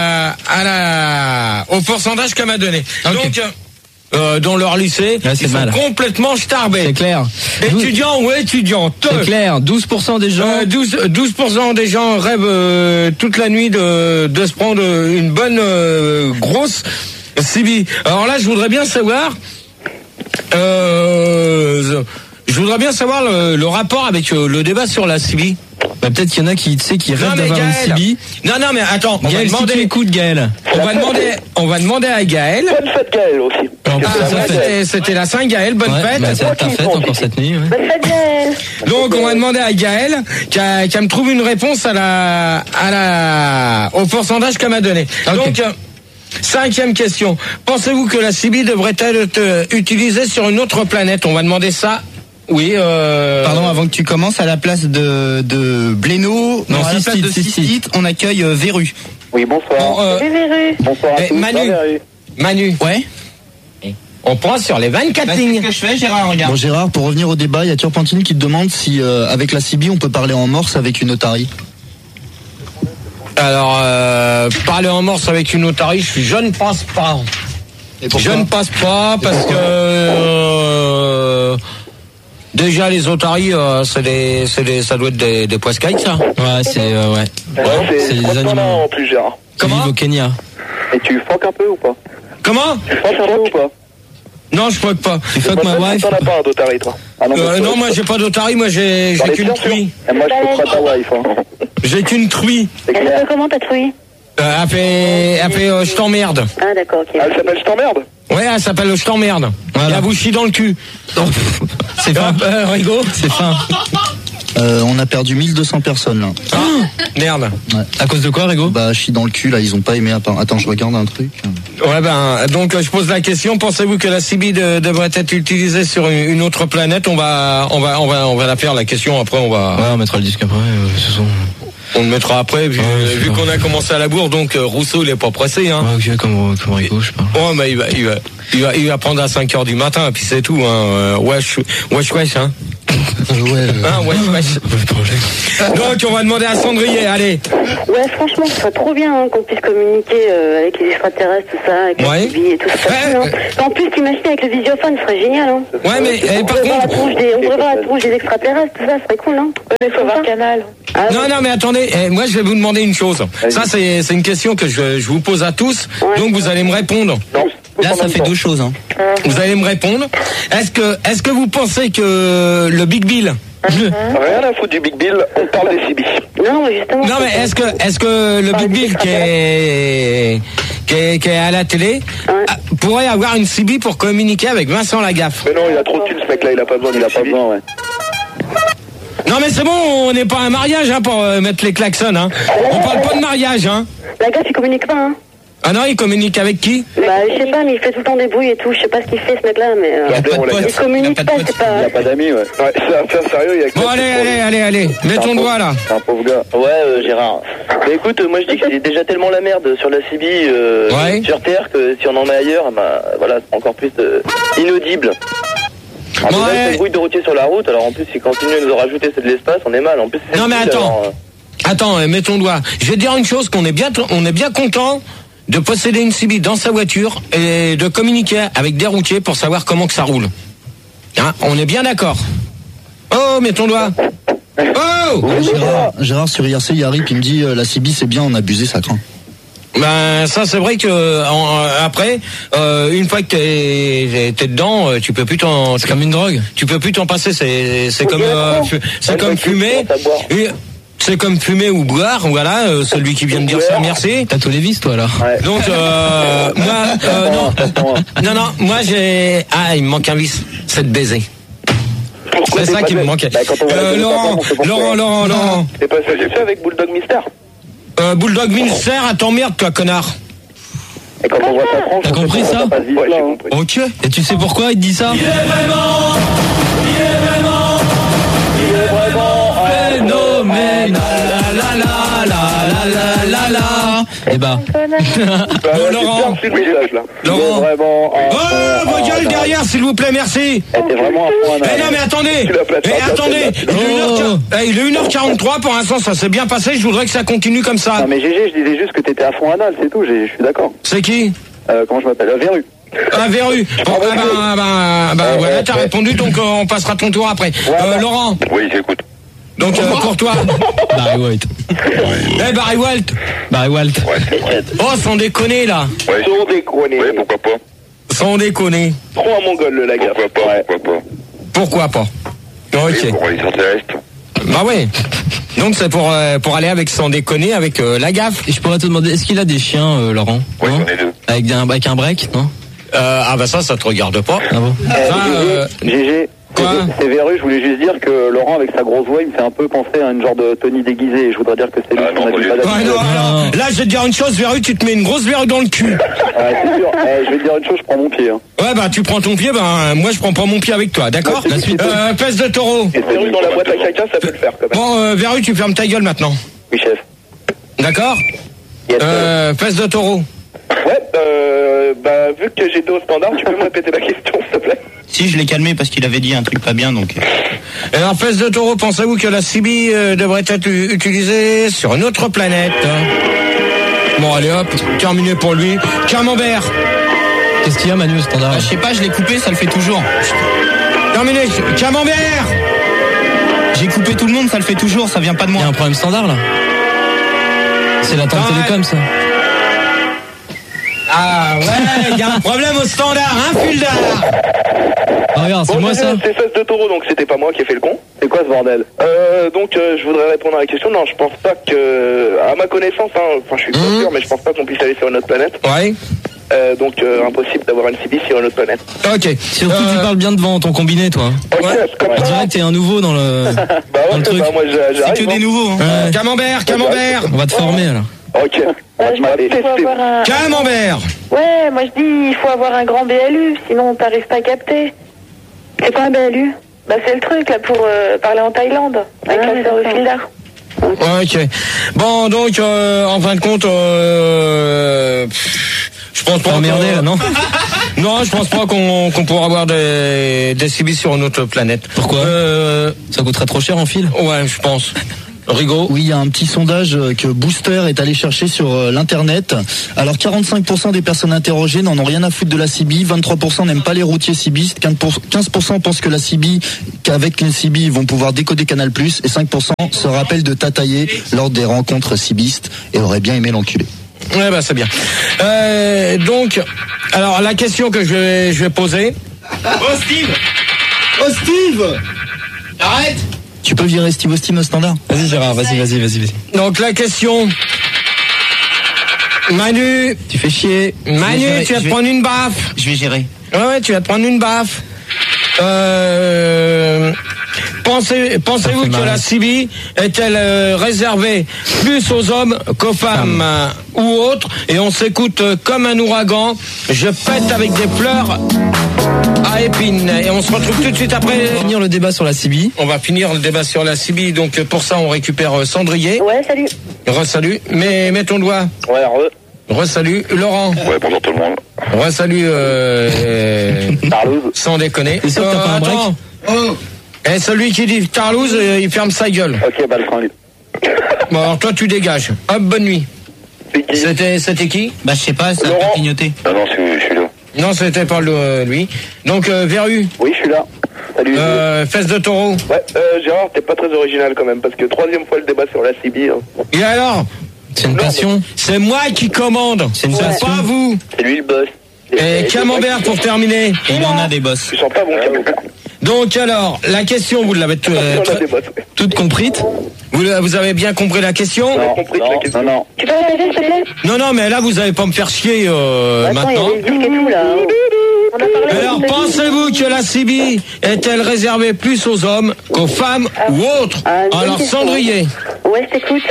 au pourcentage qu'elle m'a donné. Okay. Donc dans leur lycée, ils sont complètement starbés. C'est clair. Étudiants ou étudiantes. C'est clair. 12% des gens. 12% des gens rêvent toute la nuit de se prendre une bonne grosse CB. Alors là, je voudrais bien savoir le rapport avec le débat sur la CB. Bah, peut-être qu'il y en a qui rêvent d'avoir une CB. Non, mais attends, Gaël, si tu écoutes, Gaël. On va demander à Gaël. Bonne fête Gaël aussi. C'était la Saint-Gaël, bonne fête. Bah, c'est ta fête encore cette nuit. Ouais. Bonne fête Gaël. Donc on va demander à Gaël qu'elle me trouve une réponse au pourcentage qu'elle m'a donné. Okay. Donc 5e question. Pensez-vous que la CB devrait être utilisée sur une autre planète? On va demander ça. Oui. Pardon, avant que tu commences, à la place de Blénaud, à la place de Sistit, on accueille Véru. Oui, bonsoir. Véru. Bonsoir à tous. Manu. Ouais. On prend sur les 24 lignes. C'est ce que je fais, Gérard, regarde. Bon, Gérard, pour revenir au débat, il y a Turpentine qui te demande si avec la CB on peut parler en morse avec une otarie. Alors, parler en morse avec une otarie, je ne pense pas. Je ne passe pas parce que déjà les otaries, ça doit être des poiscailles, ça. Ouais, c'est c'est des animaux. En plus, Gérard. Comment? Au Kenya. Et tu foques un peu ou pas? Comment? Tu foques un peu ou pas? Non, je foque pas. Tu fuck ma wife? T'en as pas d'otarie, toi? Non, moi j'ai pas d'otarie, moi j'ai qu'une truie. Et moi je foquerai ta wife. J'ai qu'une truie. Elle s'appelle comment ta truie? Elle fait je t'emmerde. Ah d'accord, ok. Elle s'appelle je t'emmerde? Ouais, elle s'appelle je t'emmerde. Voilà. Et elle vous chie dans le cul. C'est fin. Rigo. C'est fin. On a perdu 1200 personnes là. Ah, merde. Ouais. À cause de quoi, Rigo? Bah, chie dans le cul là, ils ont pas aimé. Attends, je regarde un truc. Ouais, donc je pose la question. Pensez-vous que la CB devrait être utilisée sur une autre planète? On va la faire la question. Après, on va. Ouais, on mettra le disque après. On le mettra après, vu qu'on a commencé à la bourre, donc Rousseau il est pas pressé. Hein. Ouais, comme Rico, je sais pas. Oh, mais il va prendre à 5h du matin, puis c'est tout. Hein. Wesh, hein. Wesh. Donc on va demander à Cendrier, allez. Ouais, franchement, ce serait trop bien qu'on puisse communiquer avec les extraterrestres, tout ça, avec la TV et tout ça. En plus, t'imagines avec le visiophone, ce serait génial. Hein. Ouais, mais par contre... on pourrait voir la tronche des extraterrestres, tout ça, ce serait cool, non? Il faut voir Canal. Ah, non, mais attendez, moi je vais vous demander une chose. Ça, c'est une question que je vous pose à tous, donc vous allez me répondre. Non. Là, ça fait deux choses. Hein. Vous allez me répondre. Est-ce que vous pensez que le Big Bill... Rien à foutre du Big Bill, on parle des CB. Non, justement. Non, mais est-ce que le Big Bill qui est à la télé pourrait avoir une CB pour communiquer avec Vincent Lagaffe? Mais non, il a trop de thunes, ce mec-là, il a pas besoin ouais. Non, mais c'est bon, on n'est pas à un mariage pour mettre les klaxons. Hein. On parle pas de mariage. Hein. Lagaffe, il communique pas, hein. Ah non, il communique avec qui? Bah, je sais pas, mais il fait tout le temps des bruits et tout. Je sais pas ce qu'il fait, ce mec-là, mais. Il communique pas, c'est pas. Il a pas d'amis, ouais. Ouais, c'est un faire sérieux, il y a que. Bon, allez. Mets ton doigt là. C'est un pauvre gars. Ouais, Gérard. Bah écoute, moi je dis que c'est déjà tellement la merde sur la CB sur Terre que si on en met ailleurs, bah voilà, c'est encore plus inaudible. Alors déjà, c'est le bruit de routier sur la route, alors en plus, s'il continue à nous en rajouter, c'est de l'espace, on est mal. En plus, non, mais attends. Attends, mets ton doigt. Je vais te dire une chose, qu'on est bien content de posséder une CB dans sa voiture et de communiquer avec des routiers pour savoir comment que ça roule. Hein, on est bien d'accord. Oh, mets ton doigt. Oh Gérard sur IRC, il arrive, il me dit la CB c'est bien, on a abusé, ça craint. Ben ça c'est vrai que après une fois que t'es dedans, tu peux plus t'en. C'est comme une drogue. Tu peux plus t'en passer. C'est comme fumer. C'est comme fumer ou boire, voilà, celui qui vient de dire ça, merci. T'as tous les vices, toi, là. Ouais. Donc, moi, il me manque un vice, c'est de baiser. C'est ça qui me manquait. Laurent. C'est pas ça que j'ai fait avec Bulldog Mystère. Bulldog Mystère, attends, merde, toi, connard. Et quand on voit sa tranche, t'as compris ça? Ouais, j'ai compris. Ok. Et tu sais pourquoi il te dit ça? Il est vraiment phénoménal. Eh bah. Laurent. Vos gueules derrière, s'il vous plaît, merci. T'es vraiment non, mais attendez. Il est 1h43 pour l'instant, ça s'est bien passé. Je voudrais que ça continue comme ça. Non, mais GG, je disais juste que t'étais à fond anal, c'est tout, je suis d'accord. C'est qui? Comment je m'appelle? Verru. Verru. Bon, voilà, t'as répondu, donc on passera ton tour après. Laurent. Oui, j'écoute. Donc pour toi. Barry White. Barry White. Ouais. Oh, sans déconner là. Ouais. Sans déconner. Ouais, pourquoi pas. Sans déconner. Trop un mongol le Lagaffe. Pourquoi pas. Ok. Oui, pour les extraterrestres. Bah ouais. Donc c'est pour aller avec sans déconner avec Lagaffe. Et je pourrais te demander, est-ce qu'il a des chiens, Laurent? Oui, j'en ai deux. Avec un break, non? Ça te regarde pas. Ah bon? GG. Quoi? C'est Verru, je voulais juste dire que Laurent avec sa grosse voix il me fait un peu penser à une genre de Tony déguisé, je voudrais dire que c'est lui qu'on a du mal à non. Là je vais te dire une chose, Verru, tu te mets une grosse verrue dans le cul. C'est sûr, je vais te dire une chose, je prends mon pied. Ouais bah tu prends ton pied, moi je prends pas mon pied avec toi, d'accord? Pèse de taureau. Et Verru dans la boîte à caca, ça peut le faire quand même. Bon Verru, tu fermes ta gueule maintenant. Oui chef. D'accord? Pèse de taureau. Ouais, vu que j'étais au standard, tu peux me répéter la question s'il te plaît? Si, je l'ai calmé parce qu'il avait dit un truc pas bien, donc. Alors, pèse de taureau, pensez-vous que la CB devrait être utilisée sur une autre planète? Bon, allez hop, terminé pour lui. Camembert. Qu'est-ce qu'il y a, Manu, au standard? Je sais pas, je l'ai coupé, ça le fait toujours. Terminé, Camembert. J'ai coupé tout le monde, ça le fait toujours, ça vient pas de moi. Il y a un problème standard, là? C'est la tente télécom, ça. Ah ouais, il y a un problème au standard, hein, Fuldar? Regarde, c'est moi ça. C'est Fesses de Taureau, donc c'était pas moi qui ai fait le con. C'est quoi ce bordel? Je voudrais répondre à la question. Non, je pense pas que, à ma connaissance, je suis pas sûr, mais je pense pas qu'on puisse aller sur une autre planète. Ouais. Impossible d'avoir une CB sur une autre planète. Ok. Surtout tu parles bien devant ton combiné, toi. Ok, comme on dirait que t'es un nouveau dans le, dans le truc. Moi, c'est que des nouveaux. Hein. Camembert. On va te former alors. Ok. Camembert. Ouais, moi je dis il faut avoir un grand BLU, sinon t'arrives pas à capter. C'est quoi un BLU? Bah c'est le truc là pour parler en Thaïlande avec la sœur de Fildar. Ok. Bon, donc, en fin de compte, je pense pas emmerdé, là, non? Non, je pense pas qu'on pourra avoir des CB sur une autre planète. Pourquoi? Ça coûterait trop cher en fil? Ouais, je pense. Rigaud. Oui, il y a un petit sondage que Booster est allé chercher sur l'internet. Alors 45% des personnes interrogées n'en ont rien à foutre de la CB, 23% n'aiment pas les routiers cibistes, 15% pensent que la CB, qu'avec une CB ils vont pouvoir décoder Canal+, et 5% se rappellent de Tataillé lors des rencontres cibistes et auraient bien aimé l'enculer. Ouais, bah c'est bien. Donc, alors la question que je vais poser. Oh Steve, arrête. Tu peux virer Steve Austin au standard? Vas-y Gérard, vas-y. Donc la question. Manu, tu fais chier. Manu, tu vas te prendre une baffe. Je vais gérer. Ouais, tu vas te prendre une baffe. Pensez-vous que la CB est-elle réservée plus aux hommes qu'aux femmes ou autres? Et on s'écoute comme un ouragan. Je pète avec des fleurs à épines. Et on se retrouve tout de suite après. On va finir le débat sur la CB. On va finir le débat sur la CB. Donc pour ça, on récupère Cendrier. Ouais, salut. Re-salut. Mets ton doigt. Ouais, Re-salut. Laurent. Ouais, bonjour tout le monde. Re-salut. Sans déconner. C'est sûr que t'as pas un break? Oh. Et celui qui dit Tarlouse, il ferme sa gueule. Ok, bah le frein libre. Bon, alors toi, tu dégages. Hop, bonne nuit. C'était qui? Bah, je sais pas, ça a pas clignoté. Non, je suis là. Non, c'était pas lui. Donc, Verru. Oui, je suis là. Salut. Fesse de taureau. Ouais, Gérard, t'es pas très original quand même, parce que 3e fois le débat sur la CB. Hein. Et alors? C'est une passion. C'est moi qui commande. C'est une passion. Pas vous. C'est lui le boss. Et Camembert pour terminer. Il en a des boss. Tu sens pas bon Camembert. Donc alors, la question, vous l'avez toute comprise? Vous avez bien compris la question? Non. Tu peux répéter, s'il te plaît? Non, mais là, vous allez pas me faire chier maintenant. Il y a des disques et tout, là. On a parlé. Alors, pensez-vous que la CB est-elle réservée plus aux hommes qu'aux femmes ou autres? Alors, Cendrier. Ouais, je t'écoute.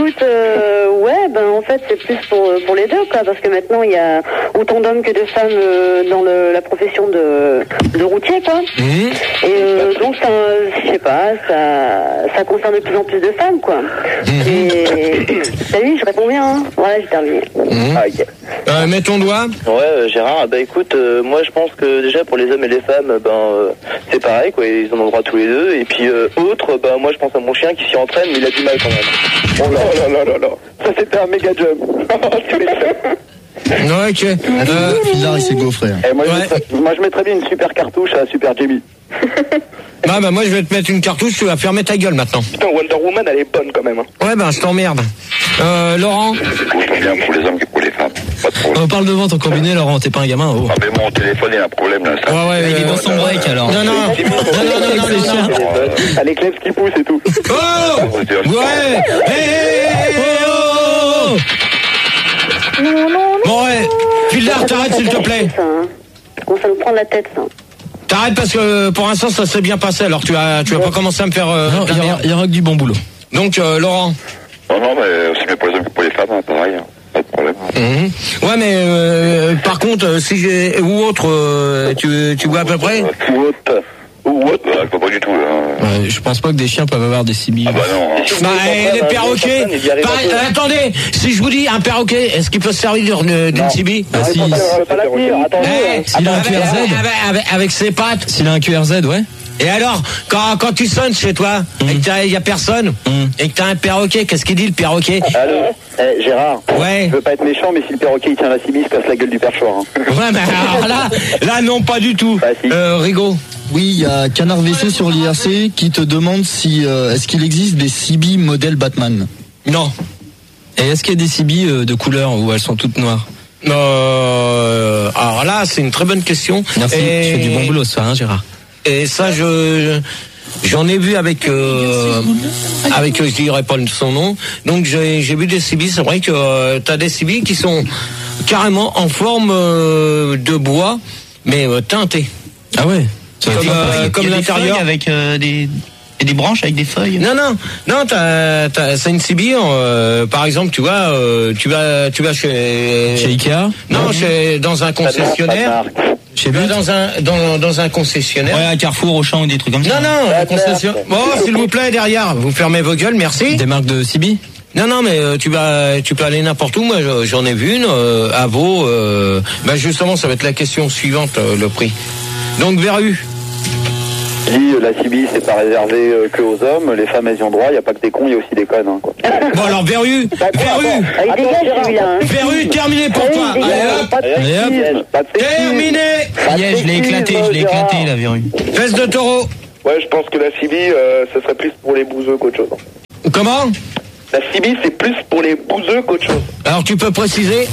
En fait, c'est plus pour les deux, quoi, parce que maintenant, il y a autant d'hommes que de femmes dans la profession de routier, quoi. Et donc, je sais pas, ça concerne de plus en plus de femmes, quoi. Et salut, je réponds bien, hein. Voilà, j'ai terminé. Mets ton doigt. Ouais, Gérard, écoute, moi je pense que déjà pour les hommes et les femmes, c'est pareil, quoi, ils en ont le droit tous les deux. Et puis moi je pense à mon chien qui s'y entraîne, mais il a du mal quand même. Oh là. Ça c'était un méga job. Ouais, ok. Philard, il s'est gaufré. Moi je mettrais bien une super cartouche à Super Jimmy. Moi je vais te mettre une cartouche, tu vas fermer ta gueule maintenant. Putain, Wonder Woman elle est bonne quand même. Hein. Ouais, je t'emmerde. Laurent. Je bien pour les hommes que pour les femmes. Pas de problème. On parle devant ton combiné, Laurent, t'es pas un gamin. Oh. Ah, mais mon téléphone, il y a un problème là. Il est dans son break alors. Non. T'as les clefs qui poussent et tout. Oh ouais. Non. Bon, ouais. Philard, t'arrêtes s'il te plaît. Ça nous prend la tête, ça. T'arrêtes parce que pour l'instant ça s'est bien passé, alors tu vas pas commencer à me faire... Il y aura que du bon boulot. Donc Laurent. Non, mais aussi bien pour les hommes que pour les femmes, hein, pareil. Hein. Pas de problème. Ouais, mais par contre, si j'ai... Ou autre, tu vois à peu près? Ou autre, pas du tout. Hein. Je pense pas que des chiens peuvent avoir des CB. Ah bah non. Les perroquets... attendez, si je vous dis un perroquet, est-ce qu'il peut se servir d'une CB? Ah si. S'il a un QRZ. Avec ses pattes. S'il a un QRZ, ouais. Et alors, quand tu sonnes chez toi, et qu'il y a personne, et que t'as un perroquet, qu'est-ce qu'il dit le perroquet? Allô, Gérard. Ouais. Je veux pas être méchant, mais si le perroquet il tient la CB, il se casse la gueule du perchoir. Hein. Ouais, mais alors là non, pas du tout. Si. Rigaud. Oui, il y a Canard WC sur l'IRC qui te demande si est-ce qu'il existe des CB modèle Batman. Non. Et est-ce qu'il y a des CB de couleur ou elles sont toutes noires? Alors là, c'est une très bonne question. Merci, tu fais du bon boulot, ça, hein, Gérard. Et ça, j'en ai vu avec je dirais pas son nom. Donc j'ai vu des CB. C'est vrai que t'as des CB qui sont carrément en forme de bois, mais teintés. Ah ouais. Comme l'intérieur avec des branches avec des feuilles. Non, c'est une CB. Par exemple, tu vas chez Ikea. Non, dans un concessionnaire. Chez lui dans un concessionnaire. Ouais, à Carrefour, Auchan ou des trucs comme ça. Non, un concessionnaire. Bon, s'il vous plaît, derrière, vous fermez vos gueules, merci. Des marques de CB? Non, mais tu peux aller n'importe où. Moi, j'en ai vu une à Vaud. Justement, ça va être la question suivante, le prix. Donc, Verru. La CB, c'est pas réservé que aux hommes. Les femmes, elles y ont droit. Il n'y a pas que des cons, il y a aussi des connes. Hein, quoi. Bon, alors, Verru. Verru, terminé pour toi. Allez, hop. Terminé. Je l'ai éclaté, la Verru. Fesse de taureau. Ouais, je pense que la CB, ça serait plus pour les bouseux qu'autre chose. Comment? La CB, c'est plus pour les bouseux qu'autre chose. Alors, tu peux préciser?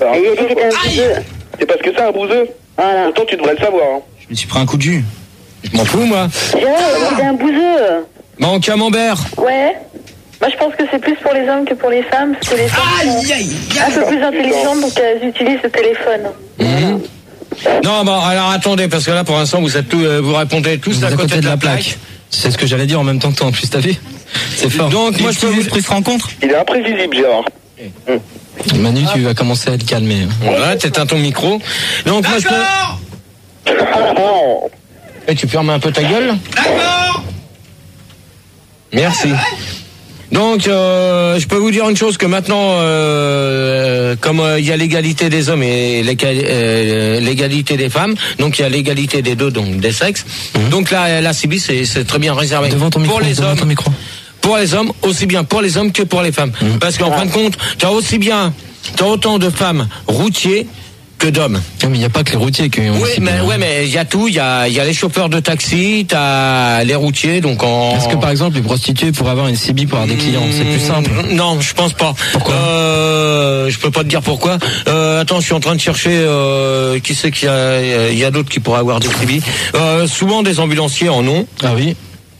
C'est parce que c'est un bouseux. Voilà. Pourtant, tu devrais le savoir. Hein. Je me suis pris un coup de jus. Je m'en fous, moi. C'est un bouseux. Bon, Camembert. Ouais. Je pense que c'est plus pour les hommes que pour les femmes, parce que les femmes sont un peu plus intelligentes, donc elles utilisent le téléphone. Non, bon, alors attendez, parce que là, pour l'instant, vous répondez tous à côté de la plaque. C'est ce que j'allais dire en même temps que toi, en plus, t'as vu? C'est fort. Donc, moi, je peux vous prise rencontre. Il est imprévisible, Gérard. Manu, tu vas commencer à te calmer. Voilà, t'éteins ton micro. Donc, moi, je peux... Et tu fermes un peu ta gueule? D'accord. Merci. Donc, je peux vous dire une chose, que maintenant, comme il y a l'égalité des hommes et l'égalité des femmes, donc il y a l'égalité des deux, donc des sexes. Donc là, la CB, c'est très bien réservé pour les hommes. Pour les hommes, aussi bien pour les hommes que pour les femmes. Parce qu'en fin de compte, t'as autant de femmes routiers que d'hommes. Mais il n'y a pas que les routiers qui ont. Mais il y a tout. Il y a les chauffeurs de taxi, t'as les routiers, donc Est-ce que par exemple les prostituées pourraient avoir une CB pour avoir des clients? C'est plus simple. Non, je pense pas. Pourquoi? Je peux pas te dire pourquoi. Attends, je suis en train de chercher. Qui c'est qu'il y a? Il y a d'autres qui pourraient avoir des CB. Souvent des ambulanciers en ont. Ah oui.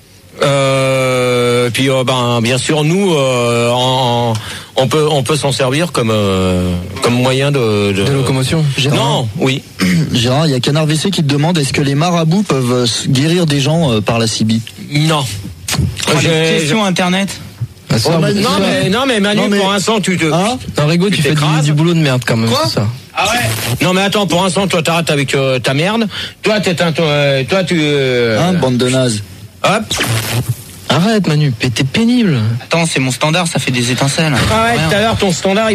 Puis bien sûr nous on peut s'en servir comme moyen de locomotion. Gérard, non, oui. Gérard, il y a Canard WC qui te demande est-ce que les marabouts peuvent guérir des gens par la CB? Non. Question internet. Non mais Manu, pour l'instant tu te. Non, Rigo, tu fais du boulot de merde quand même. Quoi? C'est ça. Ah ouais. Non mais attends, pour l'instant toi t'arrêtes avec ta merde. Toi Bande de nazes. Hop. Arrête Manu, t'es pénible. Attends, c'est mon standard, ça fait des étincelles. Ah ouais, tout à l'heure ton standard il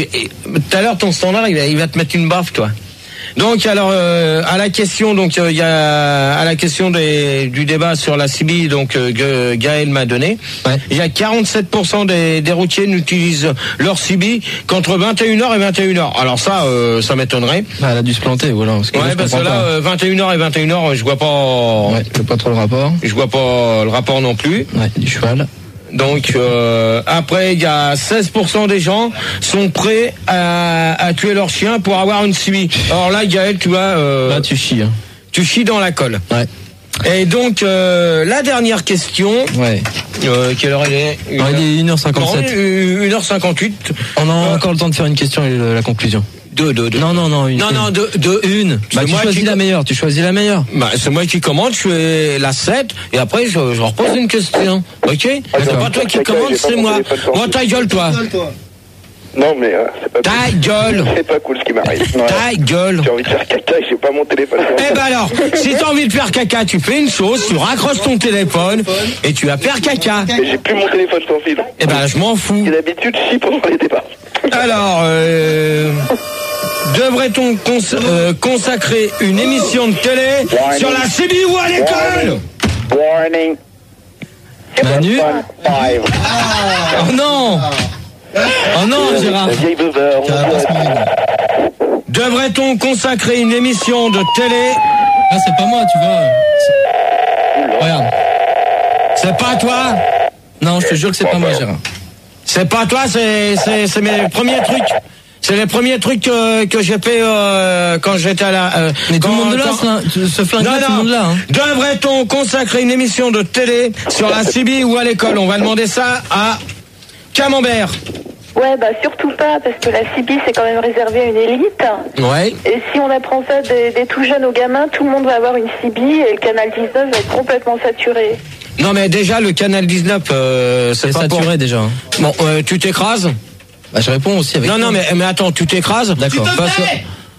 va te mettre une baffe, toi. Donc alors à la question, donc il y a à la question du débat sur la CB, donc que Gaël m'a donné. Il y a 47% des routiers n'utilisent leur CB qu'entre 21h et 21h. Alors ça m'étonnerait. Elle a dû se planter, voilà. Parce que là 21h et 21h, je vois pas. Ouais, je vois pas trop le rapport. Je vois pas le rapport non plus. Ouais, du cheval. Donc après il y a 16% des gens sont prêts à tuer leur chien pour avoir une CB. Alors là Gaël, tu vois là tu chies. Hein. Tu chies dans la colle. Ouais. Et donc la dernière question. Ouais. Quelle heure il est? Il est 1h57. Non, 1h58. On a encore le temps de faire une question et la conclusion. Deux. Non, une. Une. Bah, tu choisis la meilleure. Bah, c'est moi qui commande, je fais la 7, et après, je repose une question. Ok? C'est pas toi qui commande, c'est moi. Oh, ta gueule, toi. Non, mais c'est pas ta gueule. C'est pas cool ce qui m'arrive. Ta gueule. J'ai envie de faire caca, j'ai pas mon téléphone. Eh ben alors, si t'as envie de faire caca, tu fais une chose, tu raccroches ton téléphone, et tu vas faire caca. Mais j'ai plus mon téléphone sans fil. Eh ben, je m'en fous. J'ai l'habitude, je chie pendant les débats. Alors, devrait-on consacrer une émission de télé sur la CB ou à l'école? Warning. Manu. Oh non. Oh non, Gérard. Devrait-on consacrer une émission de télé? Ah, c'est pas moi, tu vois. Regarde. C'est pas toi? Non, je te jure que c'est pas moi, Gérard. C'est pas toi, c'est mes premiers trucs. C'est les premiers trucs que j'ai fait quand j'étais à la. Mais tout le monde là, ce flingue-là, tout le monde là. Hein. Devrait-on consacrer une émission de télé sur la CB ou à l'école? On va demander ça à Camembert. Ouais, surtout pas, parce que la CB, c'est quand même réservé à une élite. Ouais. Et si on apprend ça des tout jeunes aux gamins, tout le monde va avoir une CB et le canal 19 va être complètement saturé. Non, mais déjà, le canal 19, c'est pas saturé déjà. Bon, tu t'écrases? Bah, je réponds aussi avec. Non, mais attends, tu t'écrases? D'accord.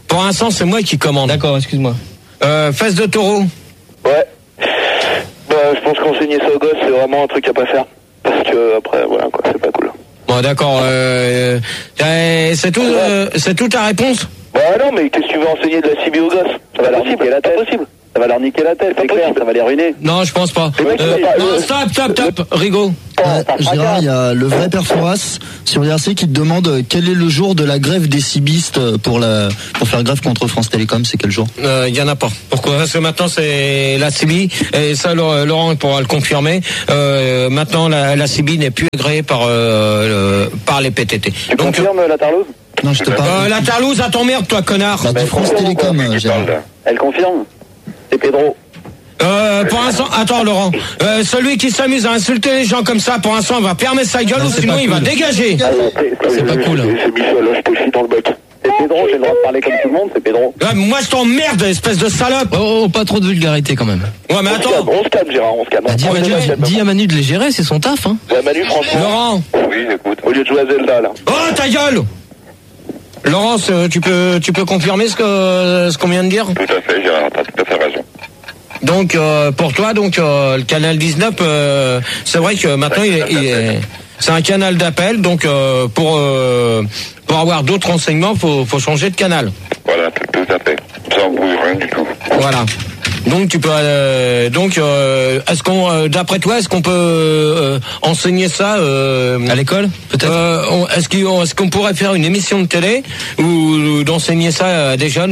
pour l'instant, c'est moi qui commande. D'accord, excuse-moi. Fesses de taureau. Ouais. Bah, je pense qu'enseigner ça aux gosses, c'est vraiment un truc à pas faire. Parce que après, voilà, quoi, c'est pas cool. Bon, d'accord. C'est tout, c'est toute ta réponse? Bah non, mais qu'est-ce que tu veux enseigner de la CB aux gosses? Ça va leur niquer la tête. C'est possible. Ça va leur niquer la tête, c'est clair, ça va les ruiner. Non, je pense pas. Non, stop, Rigaud. Gérard, il y a le vrai Père Fouras sur IRC qui te demande quel est le jour de la grève des cibistes pour faire grève contre France Télécom, c'est quel jour? Il y en a pas. Pourquoi? Parce que maintenant c'est la CIBI et ça Laurent pourra le confirmer. Maintenant la CIBI n'est plus agréée par les PTT. Tu confirmes la Tarlouse? Non, je te parle. La Tarlouse, à t'emmerde, toi, connard. De France Télécom, Gérard. Elle confirme? C'est Pedro. Pour l'instant, attends Laurent, celui qui s'amuse à insulter les gens comme ça, pour l'instant, on va fermer sa gueule ou sinon il va dégager. C'est pas cool. C'est Michel, là, je te chie dans le bec. C'est Pedro, j'ai le droit de parler comme tout le monde, c'est Pedro. Moi je t'emmerde, espèce de salope. Oh, pas trop de vulgarité quand même. Ouais, mais attends. On se calme, Gérard, on se calme. Dis à Manu de les gérer, c'est son taf, hein. Ouais, Manu, franchement. Laurent. Oui, j'écoute. Au lieu de jouer à Zelda, là. Oh, ta gueule. Laurence, tu peux confirmer ce qu'on vient de dire? Tout à fait, Gérard, t'as tout à fait raison. Donc pour toi, le canal 19, c'est vrai que maintenant c'est un canal d'appel, donc pour avoir d'autres renseignements, faut changer de canal. Voilà, tout à fait. Ça embrouille rien du tout. Voilà. Donc tu peux est-ce qu'on d'après toi est-ce qu'on peut enseigner ça à l'école peut-être est-ce qu'on pourrait faire une émission de télé ou d'enseigner ça à des jeunes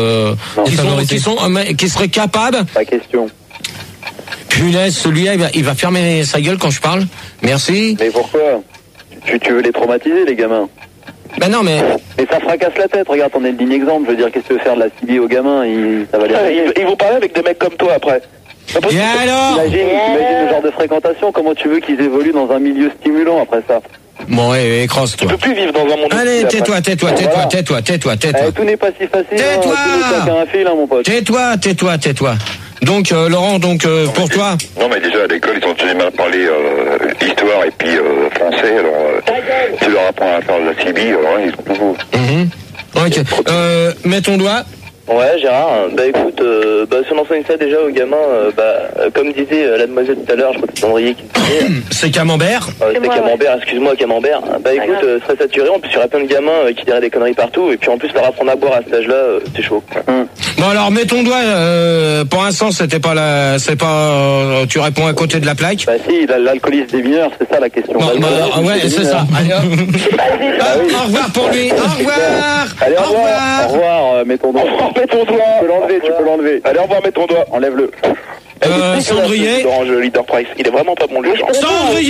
qui seraient capables? Pas question. Punaise, celui-là il va fermer sa gueule quand je parle. Merci. Mais pourquoi? Tu veux les traumatiser, les gamins? Ben non, mais ça fracasse la tête, regarde, on est le digne exemple. Je veux dire, qu'est-ce que tu veux faire de la CB aux gamins? Ça va les ils vont parler avec des mecs comme toi après. Et alors? Imagine le genre de fréquentation, comment tu veux qu'ils évoluent dans un milieu stimulant après ça? Bon, écrase-toi. Tu peux plus vivre dans un monde. Allez, tais-toi. Tout n'est pas si facile. Tais-toi. Tout n'est qu'un fil, mon pote. Tais-toi. Donc, Laurent, pour toi. Non, mais déjà, à l'école, ils ont toujours mal parlé histoire et puis français. Alors, tu leur apprends à faire de la CB, alors ils sont nouveaux. Ok. Mets ton doigt. Ouais, Gérard, bah écoute, si on enseigne ça déjà aux gamins, comme disait la demoiselle tout à l'heure, je crois que c'est Cendrier qui disait. C'est Camembert. C'est Camembert, excuse-moi, Camembert. Bah écoute, serait saturé, en plus il y aurait plein de gamins qui diraient des conneries partout, et puis en plus leur apprendre à boire à cet âge-là, c'est chaud. Bon alors, mets ton doigt, pour l'instant tu réponds à côté de la plaque. Bah si, l'alcoolisme des mineurs, c'est ça la question. Ouais, c'est ça. Allez hop. Au revoir pour lui, au revoir. Allez, au revoir, mets ton doigt. Mets ton doigt. Tu peux l'enlever. Allez, au revoir, mets ton doigt. Enlève-le. Cendrier. Orange Leader Price. Il est vraiment pas bon, lui. Cendrier.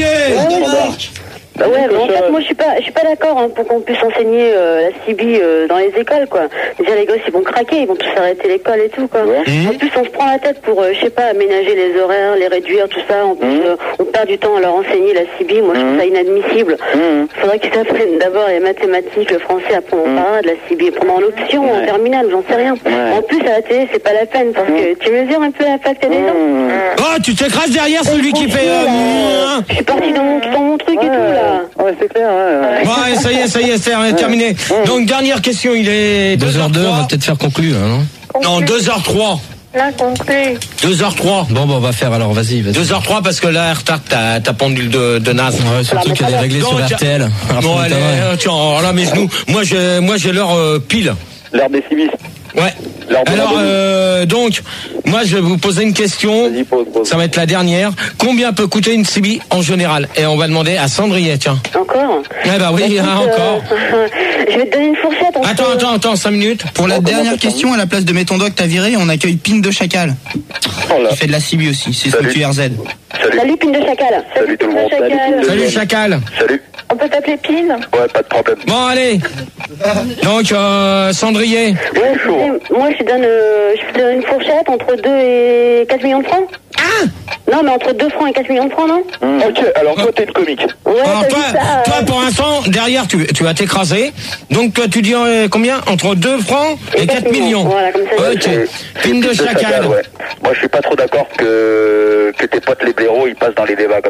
Ouais, mais en fait, moi, je suis pas d'accord pour qu'on puisse enseigner la CB dans les écoles, quoi. Déjà, les gosses, ils vont craquer, ils vont tous arrêter l'école et tout, quoi. En plus, on se prend la tête pour, je sais pas, aménager les horaires, les réduire, tout ça. En plus, on perd du temps à leur enseigner la CB. Moi, je trouve ça inadmissible. Faudrait qu'ils apprennent d'abord les mathématiques, le français, après on parlera de la CB. Pendant l'option, en terminale, j'en sais rien. En plus, à la télé, c'est pas la peine, parce que tu mesures un peu l'impact des gens. Oh, tu t'écrases derrière celui qui fait... Je suis parti dans mon truc et tout, là. Ouais, c'est clair, ouais. Ouais, ça y est, c'est terminé. Donc, dernière question, il est 2h02, on va peut-être faire conclure, hein, non? Non, 2h03. Là, conclu. 2h03. Bon, on va faire alors, vas-y. 2h03 parce que là, retard, t'as pendule de naze. Ouais, surtout qu'elle est réglée sur RTL. Bon, allez, tiens, alors là, mes genoux. Moi, j'ai l'heure pile. L'heure des civistes. Ouais. Alors, donc, moi, je vais vous poser une question. Pose. Ça va être la dernière. Combien peut coûter une CB en général? Et on va demander à Cendrier, tiens. Encore? Eh ben oui, encore. Je vais te donner une fourchette. Attends, 5 minutes. Pour la dernière question, à la place de Mettons Doc, t'as viré, on accueille Pine de Chacal. Qui fait de la CB aussi, c'est structure RZ. Salut, Pine de Chacal. Salut tout le monde. Salut Chacal. Salut. On peut t'appeler Pine? Ouais, pas de problème. Bon, allez. Donc, Cendrier. Ouais, moi, je te donne une fourchette entre 2 et 4 millions de francs. Ah! Non, mais entre 2 francs et 4 millions de francs, non? Ok, alors toi, t'es le comique. Ouais, alors toi, pour l'instant, derrière, tu vas t'écraser. Donc, toi, tu dis combien? Entre 2 francs et 4 millions. Voilà, comme ça. Ok. Pine de Chacal. Ouais. Moi, je suis pas trop d'accord que tes potes les blaireaux, ils passent dans les débats comme ça.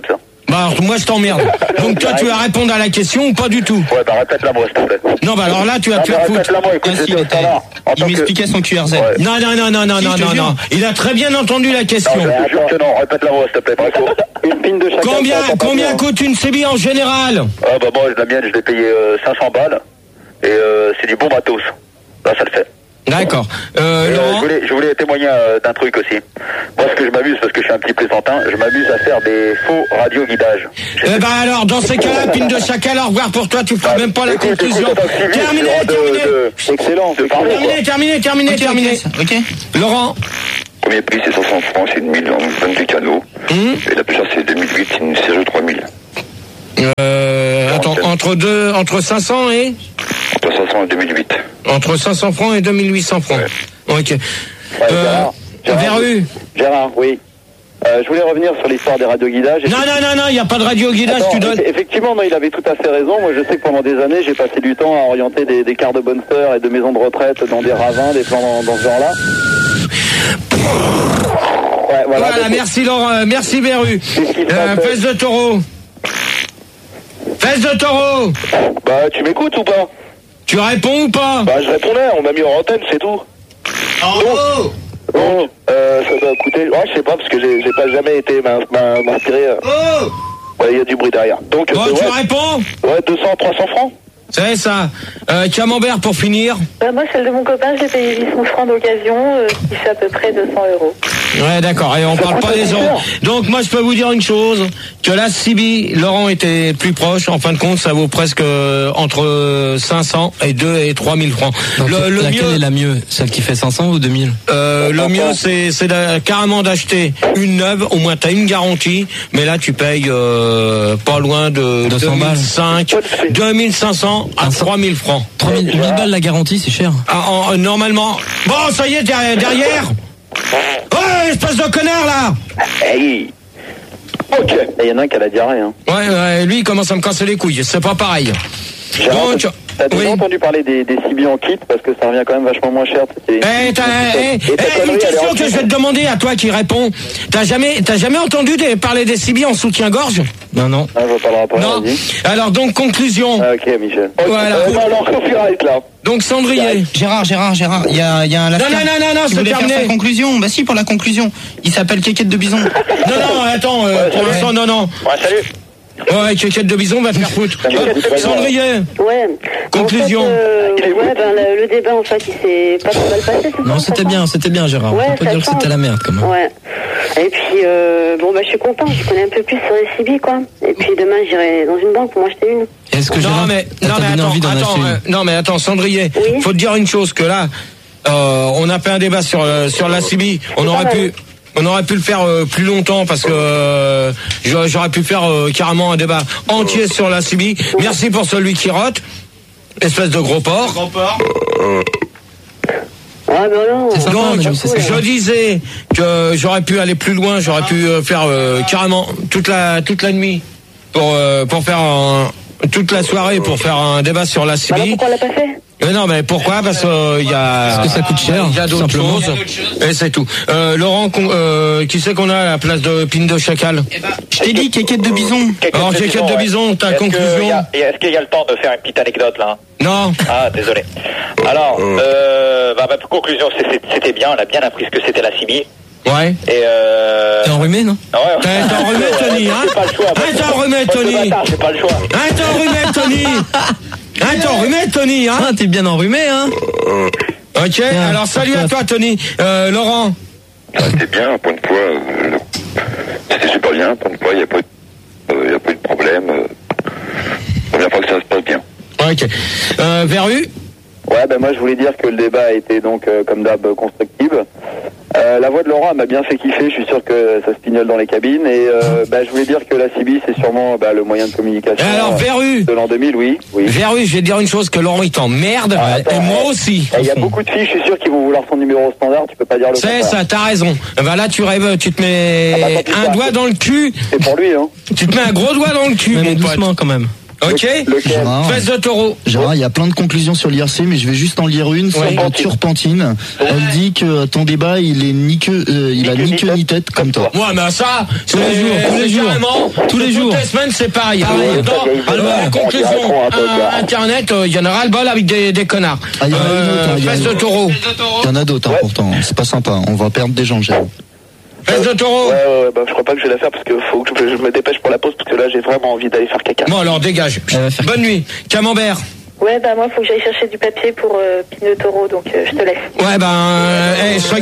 Bah alors, moi je t'emmerde. Donc toi tu vas répondre à la question ou pas du tout? Ouais, bah répète-la moi, s'il te plaît. Non, bah alors là tu vas te faire foutre. Répète-la moi, écoute, c'était au standard. Il m'expliquait son QRZ. Ouais. Non. Il a très bien entendu la question. Non, je jure que non, répète-la moi, s'il te plaît. Une pine de chacun. Combien coûte une CB en général? Ah bah moi, la mienne, je l'ai payé 500 balles. Et c'est du bon matos. Là, ça le fait. D'accord. Laurent, je voulais témoigner d'un truc aussi. Moi, ce que je m'amuse, parce que je suis un petit plaisantin, je m'amuse à faire des faux radioguidages. bah alors, dans ces cas-là, pine de chacal, au revoir pour toi, tu feras même pas la conclusion. Terminé. Excellent. Terminé. Ok. Laurent. Premier prix, c'est 500 francs, c'est une 1000 en 22 canaux. Et la plus chère, c'est 2008, c'est une CRE 3000. Attends, entre 500 et Entre 500 et 2008. Entre 500 francs et 2800 francs. Ouais. Ok. Gérard, oui. Je voulais revenir sur l'histoire des radioguidages. Non, il n'y a pas de radioguidage, tu donnes. Effectivement, non, il avait tout à fait raison. Moi, je sais que pendant des années, j'ai passé du temps à orienter des quarts de bonne sœur et de maisons de retraite dans des ravins, des plans dans ce genre-là. Ouais, voilà, merci Laurent, merci Beru. Fesse de taureau. Bah, tu m'écoutes ou pas? Tu réponds ou pas? Bah, je répondais, on m'a mis en antenne, c'est tout. Bon, ça doit coûter... Ouais, je sais pas, parce que j'ai pas jamais été m'inspirer... Ouais, il y a du bruit derrière. Donc, tu réponds? Ouais, 200, 300 francs. C'est ça. Camembert pour finir. Moi, celle de mon copain, j'ai payé 800 francs d'occasion, qui fait à peu près 200 €. Ouais, d'accord. Et on parle pas des euros. Donc, moi, je peux vous dire une chose, que la CB, Laurent était plus proche. En fin de compte, ça vaut presque entre 500 et 2 et 3000 francs. Donc, laquelle est la mieux? Celle qui fait 500 ou 2000? Le mieux, c'est carrément d'acheter une neuve. Au moins, t'as une garantie. Mais là, tu payes pas loin de 2500 à 3000 francs. 3000 balles la garantie, c'est cher. Normalement. Bon, ça y est, derrière. Ouais, espèce de connard là. Hey. Ok. Il y en a un qui a la diarrhée. Hein. Ouais, lui il commence à me casser les couilles. C'est pas pareil. Donc, t'as déjà entendu parler des CB en kit parce que ça revient quand même vachement moins cher. Une question que je vais te demander à toi qui réponds. T'as jamais entendu parler des CB en soutien-gorge? Non. Ah, je vois pas le rapport. Non. Alors donc conclusion. Ah, ok, Michel. Voilà. Alors copyright là. Donc Cendrier. Gérard, il y a un Non, c'est terminé. Faire sa conclusion. Bah si, pour la conclusion. Il s'appelle Kékette de Bison. Non, attends, pour l'instant, non. Ouais, salut. Ouais, Kékette de Bison va te faire foutre. Cendrier. Ouais. Conclusion. En fait, le débat, en fait, il s'est pas trop mal passé. Non, c'était bien, Gérard. Ouais, on peut dire que c'était la merde, quand même. Ouais. Et puis, je suis content, je connais un peu plus sur les CB, quoi. Et puis demain, j'irai dans une banque pour m'acheter une. Est-ce que Gérard, non mais attends, Cendrier, oui. Faut te dire une chose, que là, on a fait un débat sur la CB, on aurait pu le faire plus longtemps parce que j'aurais pu faire carrément un débat entier sur la CB. Merci pour celui qui rote, espèce de gros porc. Ah non. C'est sympa, Donc, je disais que j'aurais pu aller plus loin, j'aurais pu faire carrément toute la nuit pour faire toute la soirée pour faire un débat sur la CB. Pourquoi on l'a pas fait? Non, mais pourquoi? Parce que parce que ça coûte cher. Il y a d'autres choses. Et c'est tout. Laurent, qui c'est qu'on a à la place de Pine de Chacal? Je t'ai dit Kékette de Bison. Alors, Kékette de Bison, ta conclusion? Est-ce qu'il y a le temps de faire une petite anecdote là? Non. Ah, désolé. Alors, ma conclusion, c'était bien, on a bien appris ce que c'était la CB. Ouais. Et T'es enrhumé, non? Ouais. T'es enrhumé, Tony, hein? J'ai pas le choix. T'es enrhumé, Tony. J'ai pas le choix. T'es enrhumé, Tony, hein? Ah, t'es bien enrhumé, hein? Ok, alors salut à toi, Tony. Laurent. C'était bien, un point de poids. C'était super bien, un point de poids, il n'y a pas eu de problème. Première fois que ça se passe bien. Ok. Verru. Ouais, moi je voulais dire que le débat a été donc comme d'hab constructif. La voix de Laurent m'a bien fait kiffer, je suis sûr que ça se pignole dans les cabines. Et je voulais dire que la CB c'est sûrement le moyen de communication. Alors Verru de l'an 2000, oui. Verru, je vais te dire une chose, que Laurent il t'emmerde, et moi aussi. Il y a beaucoup de filles, je suis sûr, qui vont vouloir son numéro standard, tu peux pas dire le contraire. C'est ça, t'as raison. Là tu rêves, tu te mets un doigt dans le cul. C'est pour lui, hein. Tu te mets un gros doigt dans le cul. Mais doucement quand même. Ok. Fesse de taureau. Gérard, il y a plein de conclusions sur l'IRC, mais je vais juste en lire une. Sur Turpentine. Elle dit que ton débat, il a ni queue ni tête comme toi. Ouais, mais ça, tous les jours. Toutes les semaines, c'est pareil. La conclusion, Internet, il y en aura le bol avec des connards. Fesse de taureau. Il y en a d'autres, pourtant. C'est pas sympa. On va perdre des gens, Gérard. Fesse de taureau. Ouais, je crois pas que je vais la faire parce que faut que je me dépêche pour la pause parce que là j'ai vraiment envie d'aller faire caca. Bon alors dégage. Bonne nuit. Camembert. Ouais, bah moi faut que j'aille chercher du papier pour Pinot Taureau, donc je te laisse. Ouais, je serais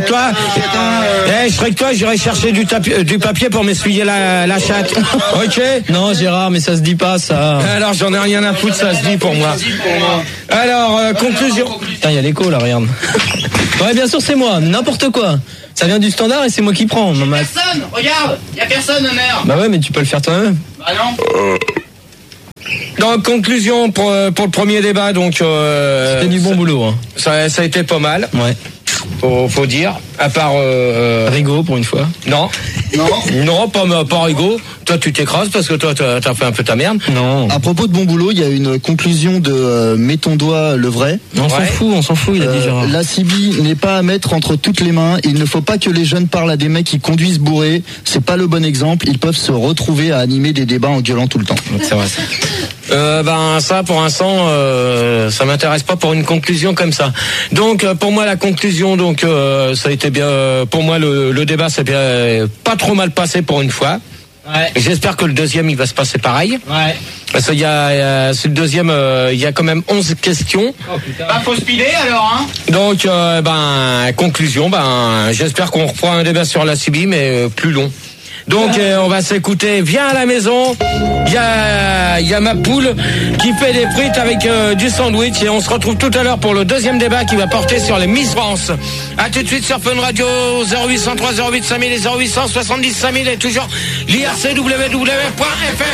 que toi, j'irai chercher du papier pour m'essuyer la chatte. Ok. Non Gérard, mais ça se dit pas ça. Alors j'en ai rien à foutre, ça se dit pour moi. Alors conclusion. Putain, il y a l'écho là, regarde. Ouais, bien sûr c'est moi, n'importe quoi. Ça vient du standard et c'est moi qui prends. Y'a personne, regarde, y'a personne, Homer. Bah ouais, mais tu peux le faire toi-même. Bah non. Donc conclusion pour le premier débat, donc c'était du bon boulot. Hein. Ça a été pas mal. Ouais. Faut dire. À part Rigaud pour une fois. Non, pas Rigaud. Toi tu t'écrases parce que toi t'as fait un peu ta merde. Non. À propos de bon boulot, il y a une conclusion de mets ton doigt le vrai. On s'en fout, il a dit Gérard. La CB n'est pas à mettre entre toutes les mains. Il ne faut pas que les jeunes parlent à des mecs qui conduisent bourrés. C'est pas le bon exemple. Ils peuvent se retrouver à animer des débats en gueulant tout le temps. C'est vrai. Ça pour l'instant ça m'intéresse pas pour une conclusion comme ça. Donc pour moi la conclusion ça a été bien pour moi le débat s'est bien pas trop mal passé pour une fois. Ouais. J'espère que le deuxième il va se passer pareil. Ouais. Parce qu'il c'est le deuxième il y a quand même 11 questions. Oh putain. Bah faut speeder alors hein. Donc conclusion j'espère qu'on reprend un débat sur la CB mais plus long. Donc on va s'écouter. Viens à la maison. Il y a ma poule qui fait des frites avec du sandwich et on se retrouve tout à l'heure pour le deuxième débat qui va porter sur les Miss France. À tout de suite sur Fun Radio 0803 08 5000 et 0800 70 5000 et toujours l'IRCWW.fr.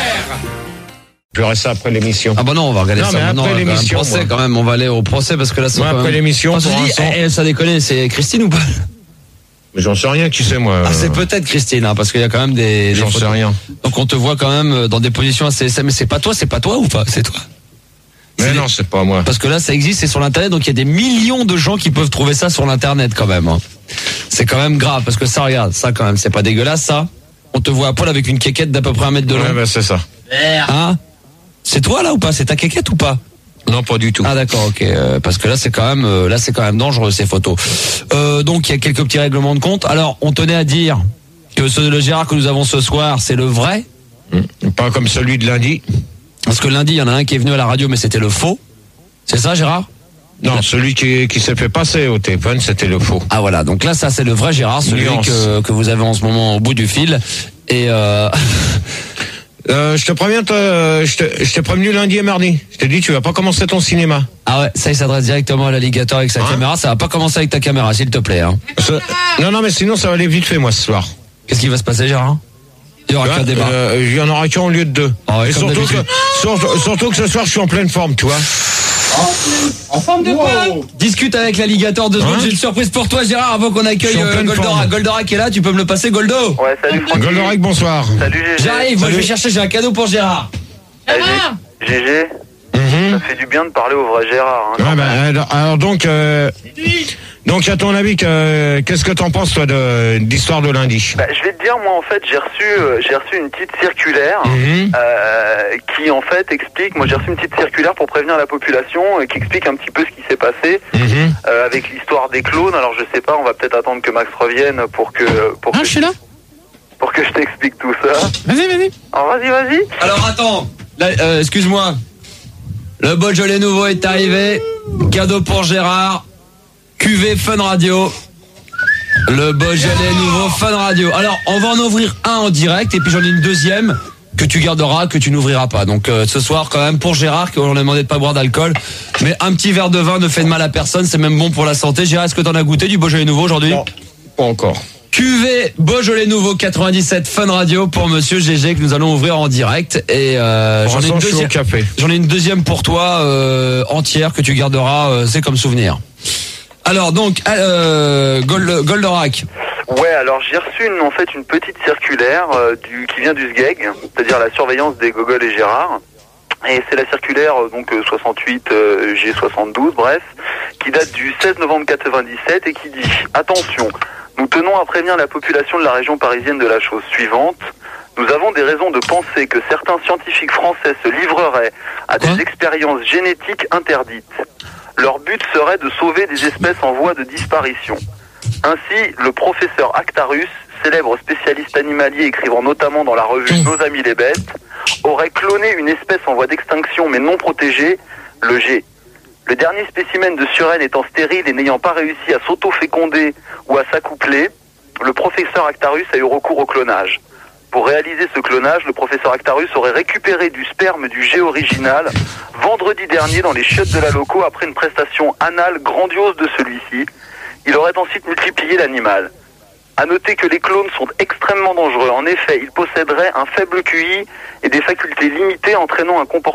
Je verrai ça après l'émission. Ah bah non, on va regarder ça maintenant. Après l'émission, un procès quand même, on va aller au procès parce que là c'est après l'émission. Ça déconne, c'est Christine ou pas? Mais j'en sais rien, qui c'est moi. Ah, c'est peut-être Christine, hein, parce qu'il y a quand même des. J'en sais rien. Donc on te voit quand même dans des positions assez. Mais c'est pas toi ou pas? C'est toi. Mais non, c'est pas moi. Parce que là, ça existe, c'est sur l'internet, donc il y a des millions de gens qui peuvent trouver ça sur l'internet quand même. Hein. C'est quand même grave, parce que ça, regarde, ça quand même, c'est pas dégueulasse, ça. On te voit à poil avec une quéquette d'à peu près 1 mètre de long. Ouais, c'est ça. Hein? C'est toi là ou pas? C'est ta quéquette ou pas? Non, pas du tout. Ah d'accord, ok. Parce que là c'est quand même dangereux ces photos. Donc il y a quelques petits règlements de compte. Alors on tenait à dire que le Gérard que nous avons ce soir, c'est le vrai. Pas comme celui de lundi. Parce que lundi il y en a un qui est venu à la radio mais c'était le faux. C'est ça Gérard? Non, celui qui s'est fait passer au téléphone, c'était le faux. Ah voilà, donc là ça c'est le vrai Gérard, celui que vous avez en ce moment au bout du fil. Et je te préviens, je t'ai prévenu lundi et mardi. Je t'ai dit, tu vas pas commencer ton cinéma. Ah ouais, ça il s'adresse directement à l'alligator avec sa caméra. Ça va pas commencer avec ta caméra, s'il te plaît. Hein. Non, mais sinon ça va aller vite fait, moi, ce soir. Qu'est-ce qui va se passer, Gérard? Il y aura qu'un débat. Il y en aura qu'un au lieu de 2. Oh, et surtout que ce soir, je suis en pleine forme, tu vois. En forme de quoi? Discute avec l'alligator 2 secondes. J'ai une surprise pour toi, Gérard, avant qu'on accueille Goldorak. Goldorak est là, tu peux me le passer, Goldo? Ouais, salut Francky. Goldorak, bonsoir. Salut GG. J'arrive, moi je vais chercher, j'ai un cadeau pour Gérard. GG. Ça fait du bien de parler au vrai Gérard. Hein, alors donc à ton avis, qu'est-ce que t'en penses toi de l'histoire de lundi? Je vais te dire, moi en fait j'ai reçu une petite circulaire qui en fait explique. Moi j'ai reçu une petite circulaire pour prévenir la population qui explique un petit peu ce qui s'est passé avec l'histoire des clones. Alors je sais pas, on va peut-être attendre que Max revienne pour que je suis là. Pour que je t'explique tout ça. Vas-y. Alors vas-y. Alors attends, excuse-moi. Le Beaujolais nouveau est arrivé. Cadeau pour Gérard. QV Fun Radio. Le Beaujolais nouveau Fun Radio. Alors, on va en ouvrir un en direct et puis j'en ai une deuxième que tu garderas, que tu n'ouvriras pas. Donc ce soir quand même pour Gérard, qu'on a demandé de pas boire d'alcool, mais un petit verre de vin ne fait de mal à personne, c'est même bon pour la santé. Gérard, est-ce que t'en as goûté du Beaujolais nouveau aujourd'hui? Non, pas encore. QV Beaujolais nouveau 97 Fun Radio pour Monsieur GG que nous allons ouvrir en direct et j'en ai une deuxième pour toi entière que tu garderas, c'est comme souvenir. Alors donc Goldorak. Ouais, alors j'ai reçu une petite circulaire qui vient du SGEG, c'est-à-dire la surveillance des Gogol et Gérard. Et c'est la circulaire donc 68 G72, bref, qui date du 16 novembre 97 et qui dit « Attention, nous tenons à prévenir la population de la région parisienne de la chose suivante. Nous avons des raisons de penser que certains scientifiques français se livreraient à des expériences génétiques interdites. Leur but serait de sauver des espèces en voie de disparition. Ainsi, le professeur Actarus, célèbre spécialiste animalier écrivant notamment dans la revue Nos Amis les Bêtes, aurait cloné une espèce en voie d'extinction mais non protégée, le G. Le dernier spécimen de surène étant stérile et n'ayant pas réussi à s'auto-féconder ou à s'accoupler, le professeur Actarus a eu recours au clonage. Pour réaliser ce clonage, le professeur Actarus aurait récupéré du sperme du G original vendredi dernier dans les chiottes de la loco après une prestation anale grandiose de celui-ci. Il aurait ensuite multiplié l'animal. À noter que les clones sont extrêmement dangereux. En effet, ils posséderaient un faible QI et des facultés limitées entraînant un comportement